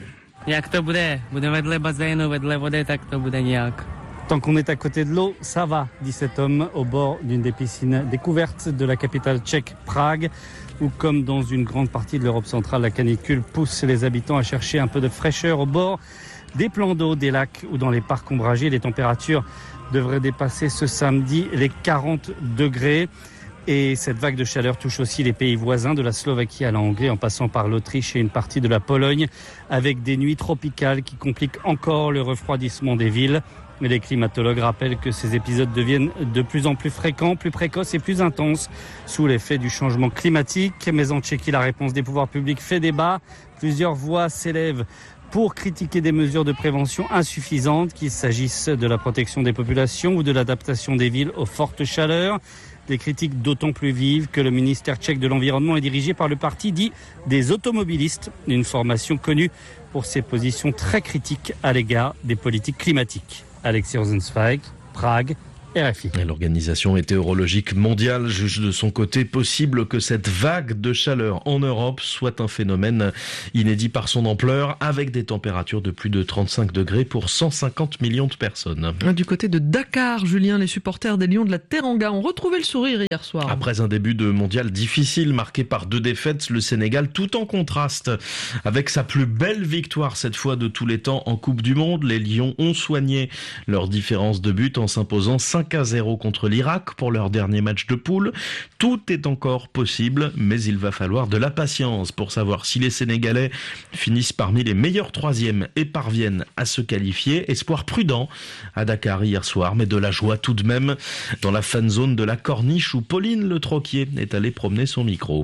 Tant qu'on est à côté de l'eau, ça va, dit cet homme au bord d'une des piscines découvertes de la capitale tchèque, Prague, où comme dans une grande partie de l'Europe centrale, la canicule pousse les habitants à chercher un peu de fraîcheur au bord des plans d'eau, des lacs ou dans les parcs ombragés. Les températures devraient dépasser ce samedi les 40 degrés. Et cette vague de chaleur touche aussi les pays voisins, de la Slovaquie à la Hongrie, en passant par l'Autriche et une partie de la Pologne, avec des nuits tropicales qui compliquent encore le refroidissement des villes. Mais les climatologues rappellent que ces épisodes deviennent de plus en plus fréquents, plus précoces et plus intenses sous l'effet du changement climatique. Mais en Tchéquie, la réponse des pouvoirs publics fait débat. Plusieurs voix s'élèvent pour critiquer des mesures de prévention insuffisantes, qu'il s'agisse de la protection des populations ou de l'adaptation des villes aux fortes chaleurs. Des critiques d'autant plus vives que le ministère tchèque de l'Environnement est dirigé par le parti dit des automobilistes, une formation connue pour ses positions très critiques à l'égard des politiques climatiques. Alexis Rosenzweig, Prague, RFI. Et l'Organisation météorologique mondiale juge de son côté possible que cette vague de chaleur en Europe soit un phénomène inédit par son ampleur, avec des températures de plus de 35 degrés pour 150 millions de personnes. Du côté de Dakar, Julien, les supporters des Lions de la Teranga ont retrouvé le sourire hier soir. Après un début de mondial difficile marqué par 2 défaites, le Sénégal, tout en contraste avec sa plus belle victoire cette fois de tous les temps en Coupe du Monde, les Lions ont soigné leur différence de but en s'imposant 5-0 contre l'Irak pour leur dernier match de poule. Tout est encore possible, mais il va falloir de la patience pour savoir si les Sénégalais finissent parmi les meilleurs 3e et parviennent à se qualifier. Espoir prudent à Dakar hier soir, mais de la joie tout de même dans la fan zone de la Corniche où Pauline Le Troquier est allée promener son micro.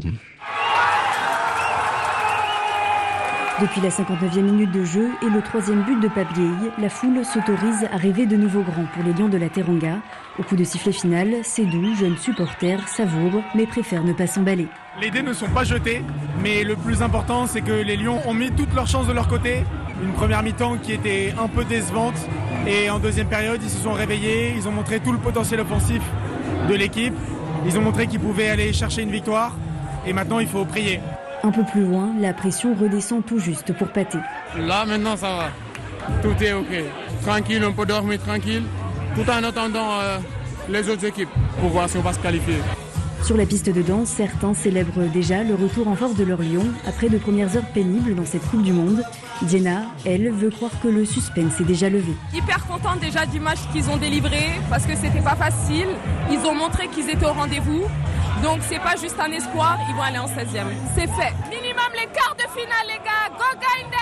Depuis la 59e minute de jeu et le 3e but de Pape Gueye, la foule s'autorise à rêver de nouveaux grands pour les Lions de la Teranga. Au coup de sifflet final, Sédou, jeune supporter, savoure mais préfère ne pas s'emballer. Les dés ne sont pas jetés, mais le plus important c'est que les Lions ont mis toutes leurs chances de leur côté. Une première mi-temps qui était un peu décevante et en deuxième période ils se sont réveillés, ils ont montré tout le potentiel offensif de l'équipe, ils ont montré qu'ils pouvaient aller chercher une victoire et maintenant il faut prier. Un peu plus loin, la pression redescend tout juste pour Pathé. Là maintenant ça va, tout est ok. Tranquille, on peut dormir tranquille, tout en attendant les autres équipes pour voir si on va se qualifier. Sur la piste de danse, certains célèbrent déjà le retour en force de leur Lion après de premières heures pénibles dans cette Coupe du Monde. Diana, elle, veut croire que le suspense est déjà levé. Hyper contente déjà du match qu'ils ont délivré parce que c'était pas facile. Ils ont montré qu'ils étaient au rendez-vous. Donc c'est pas juste un espoir, ils vont aller en 16e. C'est fait. Minimum les quarts de finale les gars. Go Gaïndé!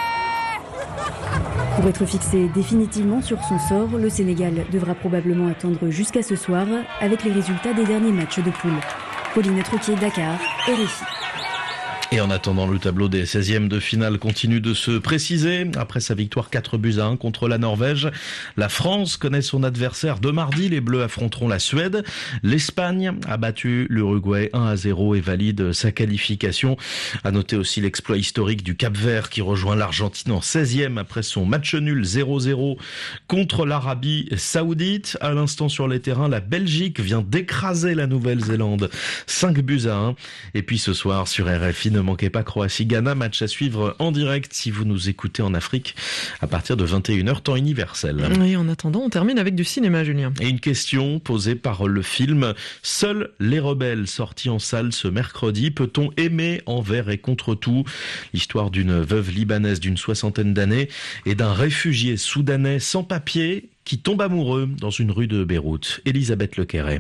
Pour être fixé définitivement sur son sort, le Sénégal devra probablement attendre jusqu'à ce soir avec les résultats des derniers matchs de poule. Pauline Troquier, Dakar, RFI. Et en attendant, le tableau des 16e de finale continue de se préciser. Après sa victoire 4-1 contre la Norvège, la France connaît son adversaire de mardi. Les Bleus affronteront la Suède. L'Espagne a battu l'Uruguay 1-0 et valide sa qualification. À noter aussi l'exploit historique du Cap-Vert qui rejoint l'Argentine en 16e après son match nul 0-0 contre l'Arabie Saoudite. À l'instant sur les terrains, la Belgique vient d'écraser la Nouvelle-Zélande 5-1. Et puis ce soir sur RFI, ne manquez pas Croatie-Ghana, match à suivre en direct si vous nous écoutez en Afrique à partir de 21h temps universel. Et en attendant, on termine avec du cinéma, Julien. Et une question posée par le film Seuls les rebelles, sorti en salle ce mercredi. Peut-on aimer envers et contre tout? L'histoire d'une veuve libanaise d'une 60aine d'années et d'un réfugié soudanais sans papier qui tombe amoureux dans une rue de Beyrouth. Elisabeth Lequeret.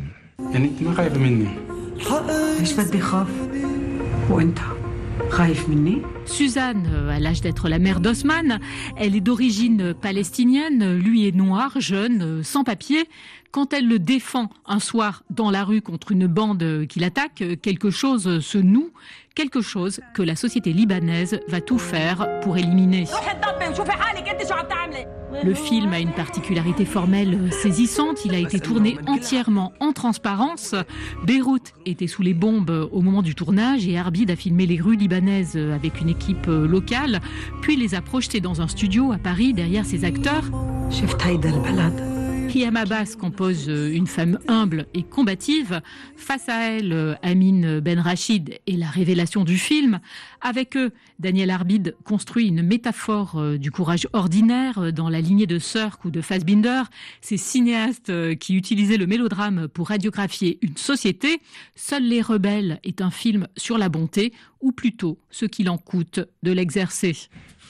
Suzanne a l'âge d'être la mère d'Osman. Elle est d'origine palestinienne. Lui est noir, jeune, sans papier. Quand elle le défend un soir dans la rue contre une bande qui l'attaque, quelque chose se noue, quelque chose que la société libanaise va tout faire pour éliminer. Le film a une particularité formelle saisissante. Il a été tourné entièrement en transparence. Beyrouth était sous les bombes au moment du tournage et Arbid a filmé les rues libanaises avec une équipe locale, puis les a projetées dans un studio à Paris derrière ses acteurs. Hiam Abbas compose une femme humble et combative. Face à elle, Amin Ben Rachid est la révélation du film. Avec eux, Daniel Arbid construit une métaphore du courage ordinaire dans la lignée de Sirk ou de Fassbinder, ces cinéastes qui utilisaient le mélodrame pour radiographier une société. Seuls les rebelles est un film sur la bonté, ou plutôt ce qu'il en coûte de l'exercer.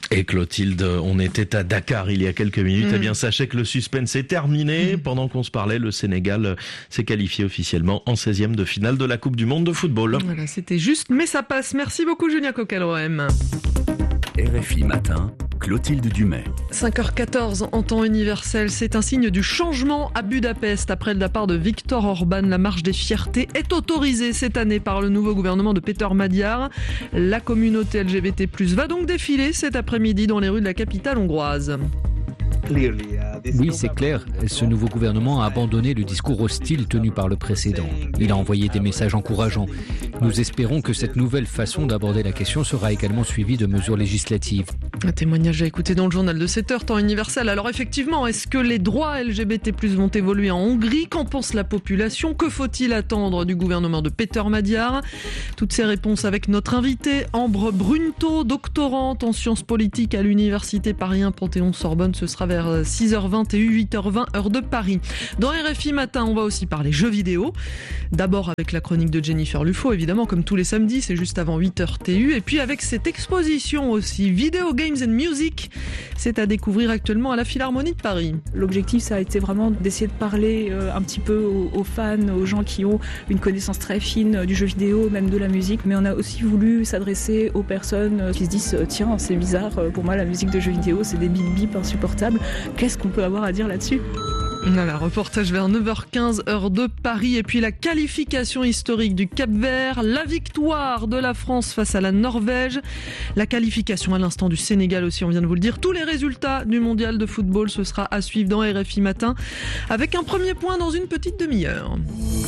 Et Clotilde, on était à Dakar il y a quelques minutes. Eh bien, sachez que le suspense est terminé. Pendant qu'on se parlait, le Sénégal s'est qualifié officiellement en 16e de finale de la Coupe du Monde de football. Voilà, c'était juste, mais ça passe. Merci beaucoup, Julien Coquelroem. RFI Matin, Clotilde Dumais. 5h14 en temps universel, c'est un signe du changement à Budapest. Après le départ de Viktor Orban, la marche des fiertés est autorisée cette année par le nouveau gouvernement de Péter Magyar. La communauté LGBT+ va donc défiler cet après-midi dans les rues de la capitale hongroise. Oui, c'est clair. Ce nouveau gouvernement a abandonné le discours hostile tenu par le précédent. Il a envoyé des messages encourageants. Nous espérons que cette nouvelle façon d'aborder la question sera également suivie de mesures législatives. Un témoignage à écouter dans le journal de 7h, temps universel. Alors effectivement, est-ce que les droits LGBT+ vont évoluer en Hongrie ? Qu'en pense la population ? Que faut-il attendre du gouvernement de Péter Magyar ? Toutes ces réponses avec notre invitée, Ambre Brunto, doctorante en sciences politiques à l'université Paris 1 Panthéon-Sorbonne. Ce sera vers 6h20 et 8h20 heure de Paris. Dans RFI Matin, on va aussi parler jeux vidéo. D'abord avec la chronique de Jennifer Lufo, évidemment, comme tous les samedis, c'est juste avant 8h TU. Et puis avec cette exposition aussi, Video Games and Music, c'est à découvrir actuellement à la Philharmonie de Paris. L'objectif, ça a été vraiment d'essayer de parler un petit peu aux fans, aux gens qui ont une connaissance très fine du jeu vidéo, même de la musique. Mais on a aussi voulu s'adresser aux personnes qui se disent « Tiens, c'est bizarre, pour moi la musique de jeu vidéo, c'est des bip-bip insupportables. Qu'est-ce qu'on peut avoir à dire là-dessus ?» Voilà, reportage vers 9h15 heure de Paris. Et puis la qualification historique du Cap-Vert, la victoire de la France face à la Norvège, la qualification à l'instant du Sénégal aussi, on vient de vous le dire. Tous les résultats du mondial de football, ce sera à suivre dans RFI Matin avec un premier point dans une petite demi-heure.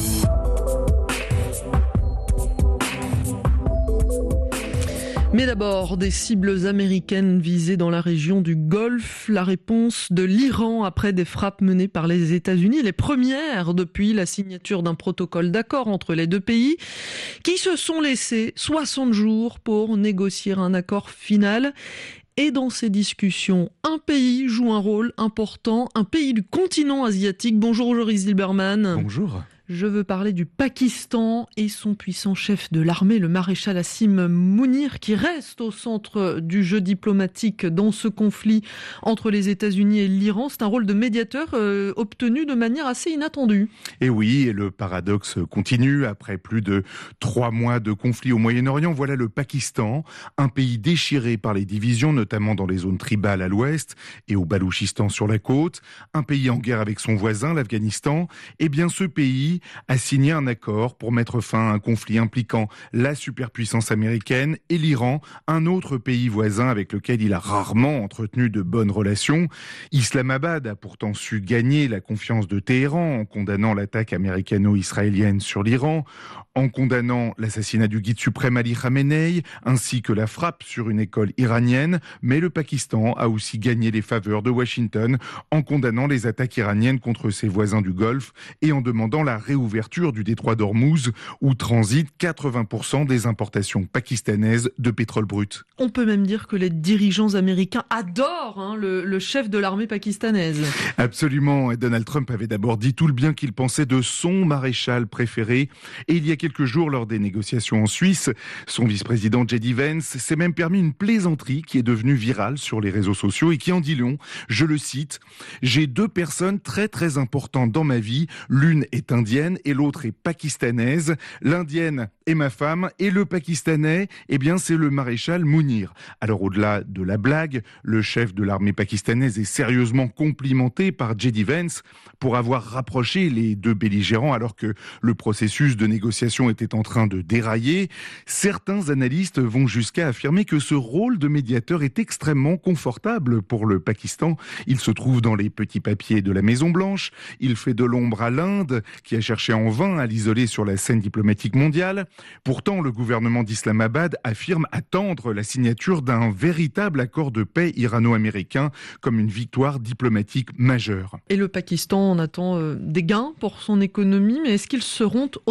Mais d'abord, des cibles américaines visées dans la région du Golfe. La réponse de l'Iran après des frappes menées par les États-Unis, les premières depuis la signature d'un protocole d'accord entre les deux pays, qui se sont laissés 60 jours pour négocier un accord final. Et dans ces discussions, un pays joue un rôle important, un pays du continent asiatique. Bonjour Joris Zilberman. Bonjour. Je veux parler du Pakistan et son puissant chef de l'armée, le maréchal Asim Mounir, qui reste au centre du jeu diplomatique dans ce conflit entre les États-Unis et l'Iran. C'est un rôle de médiateur obtenu de manière assez inattendue. Et oui, et le paradoxe continue. Après plus de 3 mois de conflit au Moyen-Orient, voilà le Pakistan, un pays déchiré par les divisions, notamment dans les zones tribales à l'ouest et au Baloutchistan sur la côte. Un pays en guerre avec son voisin, l'Afghanistan. Eh bien, ce pays a signé un accord pour mettre fin à un conflit impliquant la superpuissance américaine et l'Iran, un autre pays voisin avec lequel il a rarement entretenu de bonnes relations. Islamabad a pourtant su gagner la confiance de Téhéran en condamnant l'attaque américano-israélienne sur l'Iran, en condamnant l'assassinat du guide suprême Ali Khamenei, ainsi que la frappe sur une école iranienne. Mais le Pakistan a aussi gagné les faveurs de Washington en condamnant les attaques iraniennes contre ses voisins du Golfe et en demandant la réouverture du détroit d'Ormuz où transitent 80% des importations pakistanaises de pétrole brut. On peut même dire que les dirigeants américains adorent le chef de l'armée pakistanaise. Absolument. Donald Trump avait d'abord dit tout le bien qu'il pensait de son maréchal préféré. Et il y a quelques jours, lors des négociations en Suisse, son vice-président J.D. Vance s'est même permis une plaisanterie qui est devenue virale sur les réseaux sociaux et qui en dit long. Je le cite, « J'ai 2 personnes très très importantes dans ma vie. L'une est indienne et l'autre est pakistanaise. L'indienne est ma femme et le pakistanais, eh bien, c'est le maréchal Mounir. » Alors, au-delà de la blague, le chef de l'armée pakistanaise est sérieusement complimenté par J.D. Vance pour avoir rapproché les 2 belligérants alors que le processus de négociation était en train de dérailler. Certains analystes vont jusqu'à affirmer que ce rôle de médiateur est extrêmement confortable pour le Pakistan. Il se trouve dans les petits papiers de la Maison-Blanche. Il fait de l'ombre à l'Inde, qui a cherché en vain à l'isoler sur la scène diplomatique mondiale. Pourtant, le gouvernement d'Islamabad affirme attendre la signature d'un véritable accord de paix irano-américain comme une victoire diplomatique majeure. Et le Pakistan en attend des gains pour son économie, mais est-ce qu'ils seront automatiques ?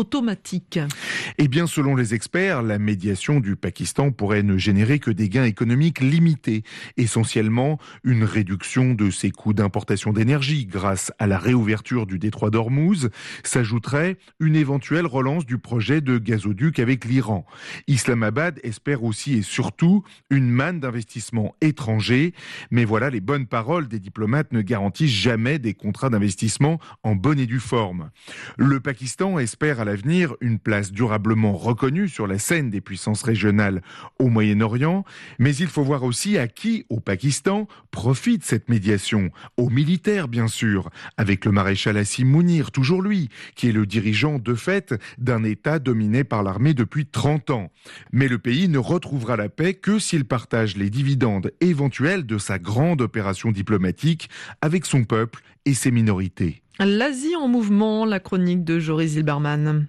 économique. Eh bien, selon les experts, la médiation du Pakistan pourrait ne générer que des gains économiques limités. Essentiellement, une réduction de ses coûts d'importation d'énergie grâce à la réouverture du détroit d'Ormuz. S'ajouterait une éventuelle relance du projet de gazoduc avec l'Iran. Islamabad espère aussi et surtout une manne d'investissements étrangers. Mais voilà, les bonnes paroles des diplomates ne garantissent jamais des contrats d'investissement en bonne et due forme. Le Pakistan espère à l'avenir une place durablement reconnue sur la scène des puissances régionales au Moyen-Orient. Mais il faut voir aussi à qui, au Pakistan, profite cette médiation. Aux militaires, bien sûr, avec le maréchal Hassim Mounir, toujours lui, qui est le dirigeant de fait d'un État dominé par l'armée depuis 30 ans. Mais le pays ne retrouvera la paix que s'il partage les dividendes éventuels de sa grande opération diplomatique avec son peuple et ses minorités. L'Asie en mouvement, la chronique de Joris Zilberman.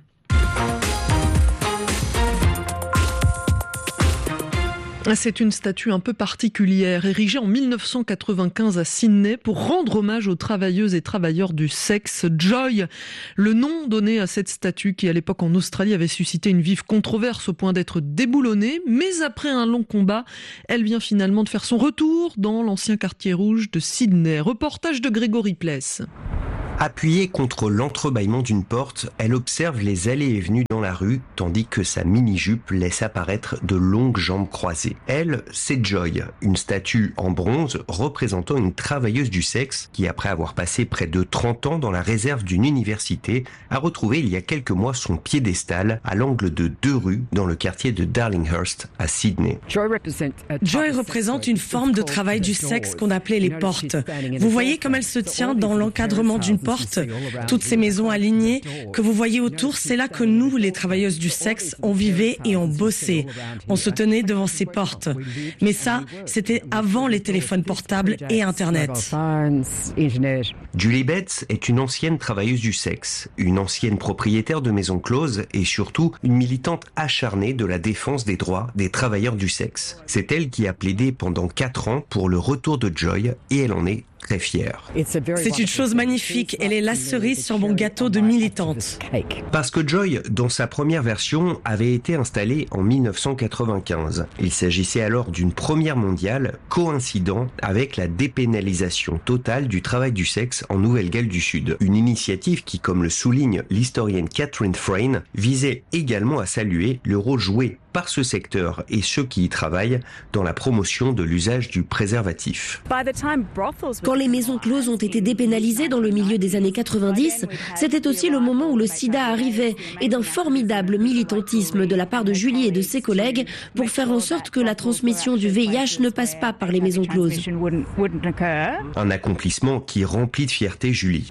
C'est une statue un peu particulière, érigée en 1995 à Sydney pour rendre hommage aux travailleuses et travailleurs du sexe. Joy, le nom donné à cette statue qui à l'époque en Australie avait suscité une vive controverse au point d'être déboulonnée, mais après un long combat, elle vient finalement de faire son retour dans l'ancien quartier rouge de Sydney. Reportage de Grégory Pless. Appuyée contre l'entrebâillement d'une porte, elle observe les allées et venues dans la rue, tandis que sa mini-jupe laisse apparaître de longues jambes croisées. Elle, c'est Joy, une statue en bronze représentant une travailleuse du sexe qui, après avoir passé près de 30 ans dans la réserve d'une université, a retrouvé il y a quelques mois son piédestal à l'angle de 2 rues dans le quartier de Darlinghurst à Sydney. Joy représente une forme de travail du sexe qu'on appelait les portes. Vous voyez comme elle se tient dans l'encadrement d'une porte. Toutes ces maisons alignées que vous voyez autour, c'est là que nous, les travailleuses du sexe, on vivait et on bossait. On se tenait devant ces portes. Mais ça, c'était avant les téléphones portables et Internet. Julie Betts est une ancienne travailleuse du sexe, une ancienne propriétaire de maisons closes et surtout une militante acharnée de la défense des droits des travailleurs du sexe. C'est elle qui a plaidé pendant 4 ans pour le retour de Joy et elle en est très fière. C'est une chose magnifique, elle est la cerise sur mon gâteau de militante. Parce que Joy, dans sa première version, avait été installée en 1995. Il s'agissait alors d'une première mondiale coïncidant avec la dépénalisation totale du travail du sexe en Nouvelle-Galles du Sud. Une initiative qui, comme le souligne l'historienne Catherine Frayne, visait également à saluer le rôle joué par ce secteur et ceux qui y travaillent dans la promotion de l'usage du préservatif. Quand les maisons closes ont été dépénalisées dans le milieu des années 90, c'était aussi le moment où le sida arrivait et d'un formidable militantisme de la part de Julie et de ses collègues pour faire en sorte que la transmission du VIH ne passe pas par les maisons closes. Un accomplissement qui remplit de fierté Julie.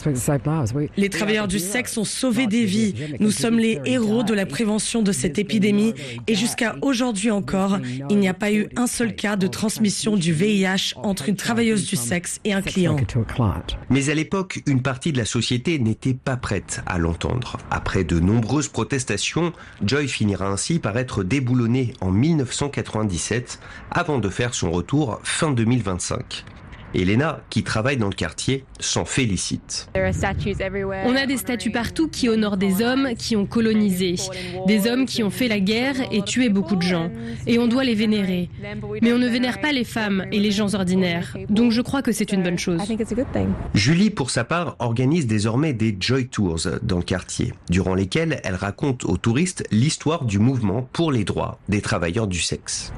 Les travailleurs du sexe ont sauvé des vies. Nous sommes les héros de la prévention de cette épidémie et jusqu'à aujourd'hui encore, il n'y a pas eu un seul cas de transmission du VIH entre une travailleuse du sexe et un client. Mais à l'époque, une partie de la société n'était pas prête à l'entendre. Après de nombreuses protestations, Joy finira ainsi par être déboulonnée en 1997 avant de faire son retour fin 2025. Elena, qui travaille dans le quartier, s'en félicite. On a des statues partout qui honorent des hommes qui ont colonisé, des hommes qui ont fait la guerre et tué beaucoup de gens. Et on doit les vénérer. Mais on ne vénère pas les femmes et les gens ordinaires. Donc je crois que c'est une bonne chose. Julie, pour sa part, organise désormais des Joy Tours dans le quartier, durant lesquels elle raconte aux touristes l'histoire du mouvement pour les droits des travailleurs du sexe.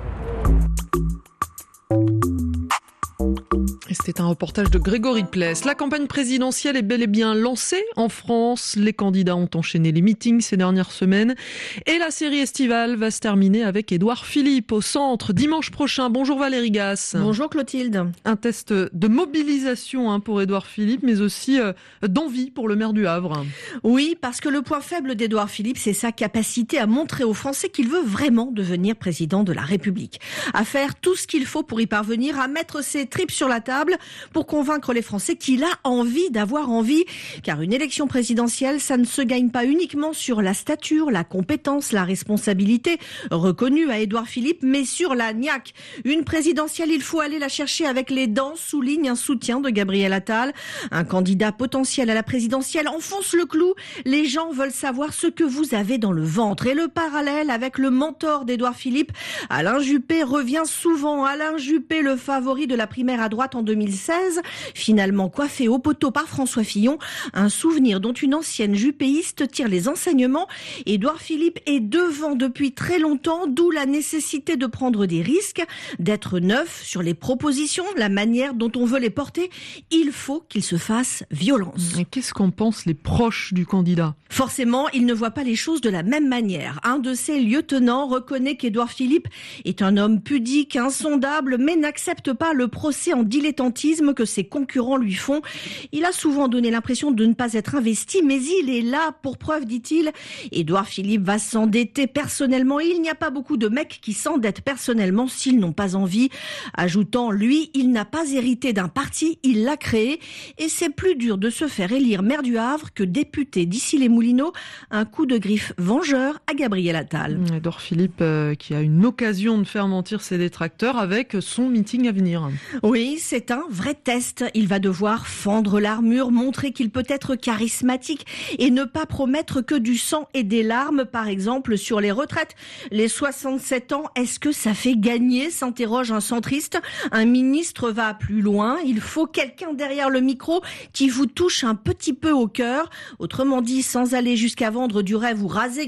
Et c'était un reportage de Grégory Pless. La campagne présidentielle est bel et bien lancée en France. Les candidats ont enchaîné les meetings ces dernières semaines. Et la série estivale va se terminer avec Édouard Philippe au centre dimanche prochain. Bonjour Valérie Gasse. Bonjour Clotilde. Un test de mobilisation pour Édouard Philippe, mais aussi d'envie pour le maire du Havre. Oui, parce que le point faible d'Édouard Philippe, c'est sa capacité à montrer aux Français qu'il veut vraiment devenir président de la République. À faire tout ce qu'il faut pour y parvenir, à mettre ses tripes sur la table table pour convaincre les Français qu'il a envie d'avoir envie. Car une élection présidentielle, ça ne se gagne pas uniquement sur la stature, la compétence, la responsabilité reconnue à Édouard Philippe, mais sur la niaque. Une présidentielle, il faut aller la chercher avec les dents, souligne un soutien de Gabriel Attal. Un candidat potentiel à la présidentielle enfonce le clou. Les gens veulent savoir ce que vous avez dans le ventre. Et le parallèle avec le mentor d'Édouard Philippe, Alain Juppé, revient souvent. Alain Juppé, le favori de la primaire à droite en 2016, finalement coiffé au poteau par François Fillon. Un souvenir dont une ancienne juppéiste tire les enseignements. Édouard Philippe est devant depuis très longtemps, d'où la nécessité de prendre des risques, d'être neuf sur les propositions, la manière dont on veut les porter. Il faut qu'il se fasse violence. Et qu'est-ce qu'en pensent les proches du candidat ? Forcément, ils ne voient pas les choses de la même manière. Un de ses lieutenants reconnaît qu'Édouard Philippe est un homme pudique, insondable, mais n'accepte pas le procès en dilettantisme que ses concurrents lui font. Il a souvent donné l'impression de ne pas être investi, mais il est là pour preuve, dit-il. Édouard Philippe va s'endetter personnellement. Il n'y a pas beaucoup de mecs qui s'endettent personnellement s'ils n'ont pas envie. Ajoutant, lui, il n'a pas hérité d'un parti, il l'a créé. Et c'est plus dur de se faire élire maire du Havre que député d'Issy-les-Moulineaux. Un coup de griffe vengeur à Gabriel Attal. Édouard Philippe qui a une occasion de faire mentir ses détracteurs avec son meeting à venir. Oui, c'est un vrai test. Il va devoir fendre l'armure, montrer qu'il peut être charismatique et ne pas promettre que du sang et des larmes, par exemple sur les retraites. Les 67 ans, est-ce que ça fait gagner, s'interroge un centriste. Un ministre va plus loin. Il faut quelqu'un derrière le micro qui vous touche un petit peu au cœur. Autrement dit, sans aller jusqu'à vendre du rêve ou raser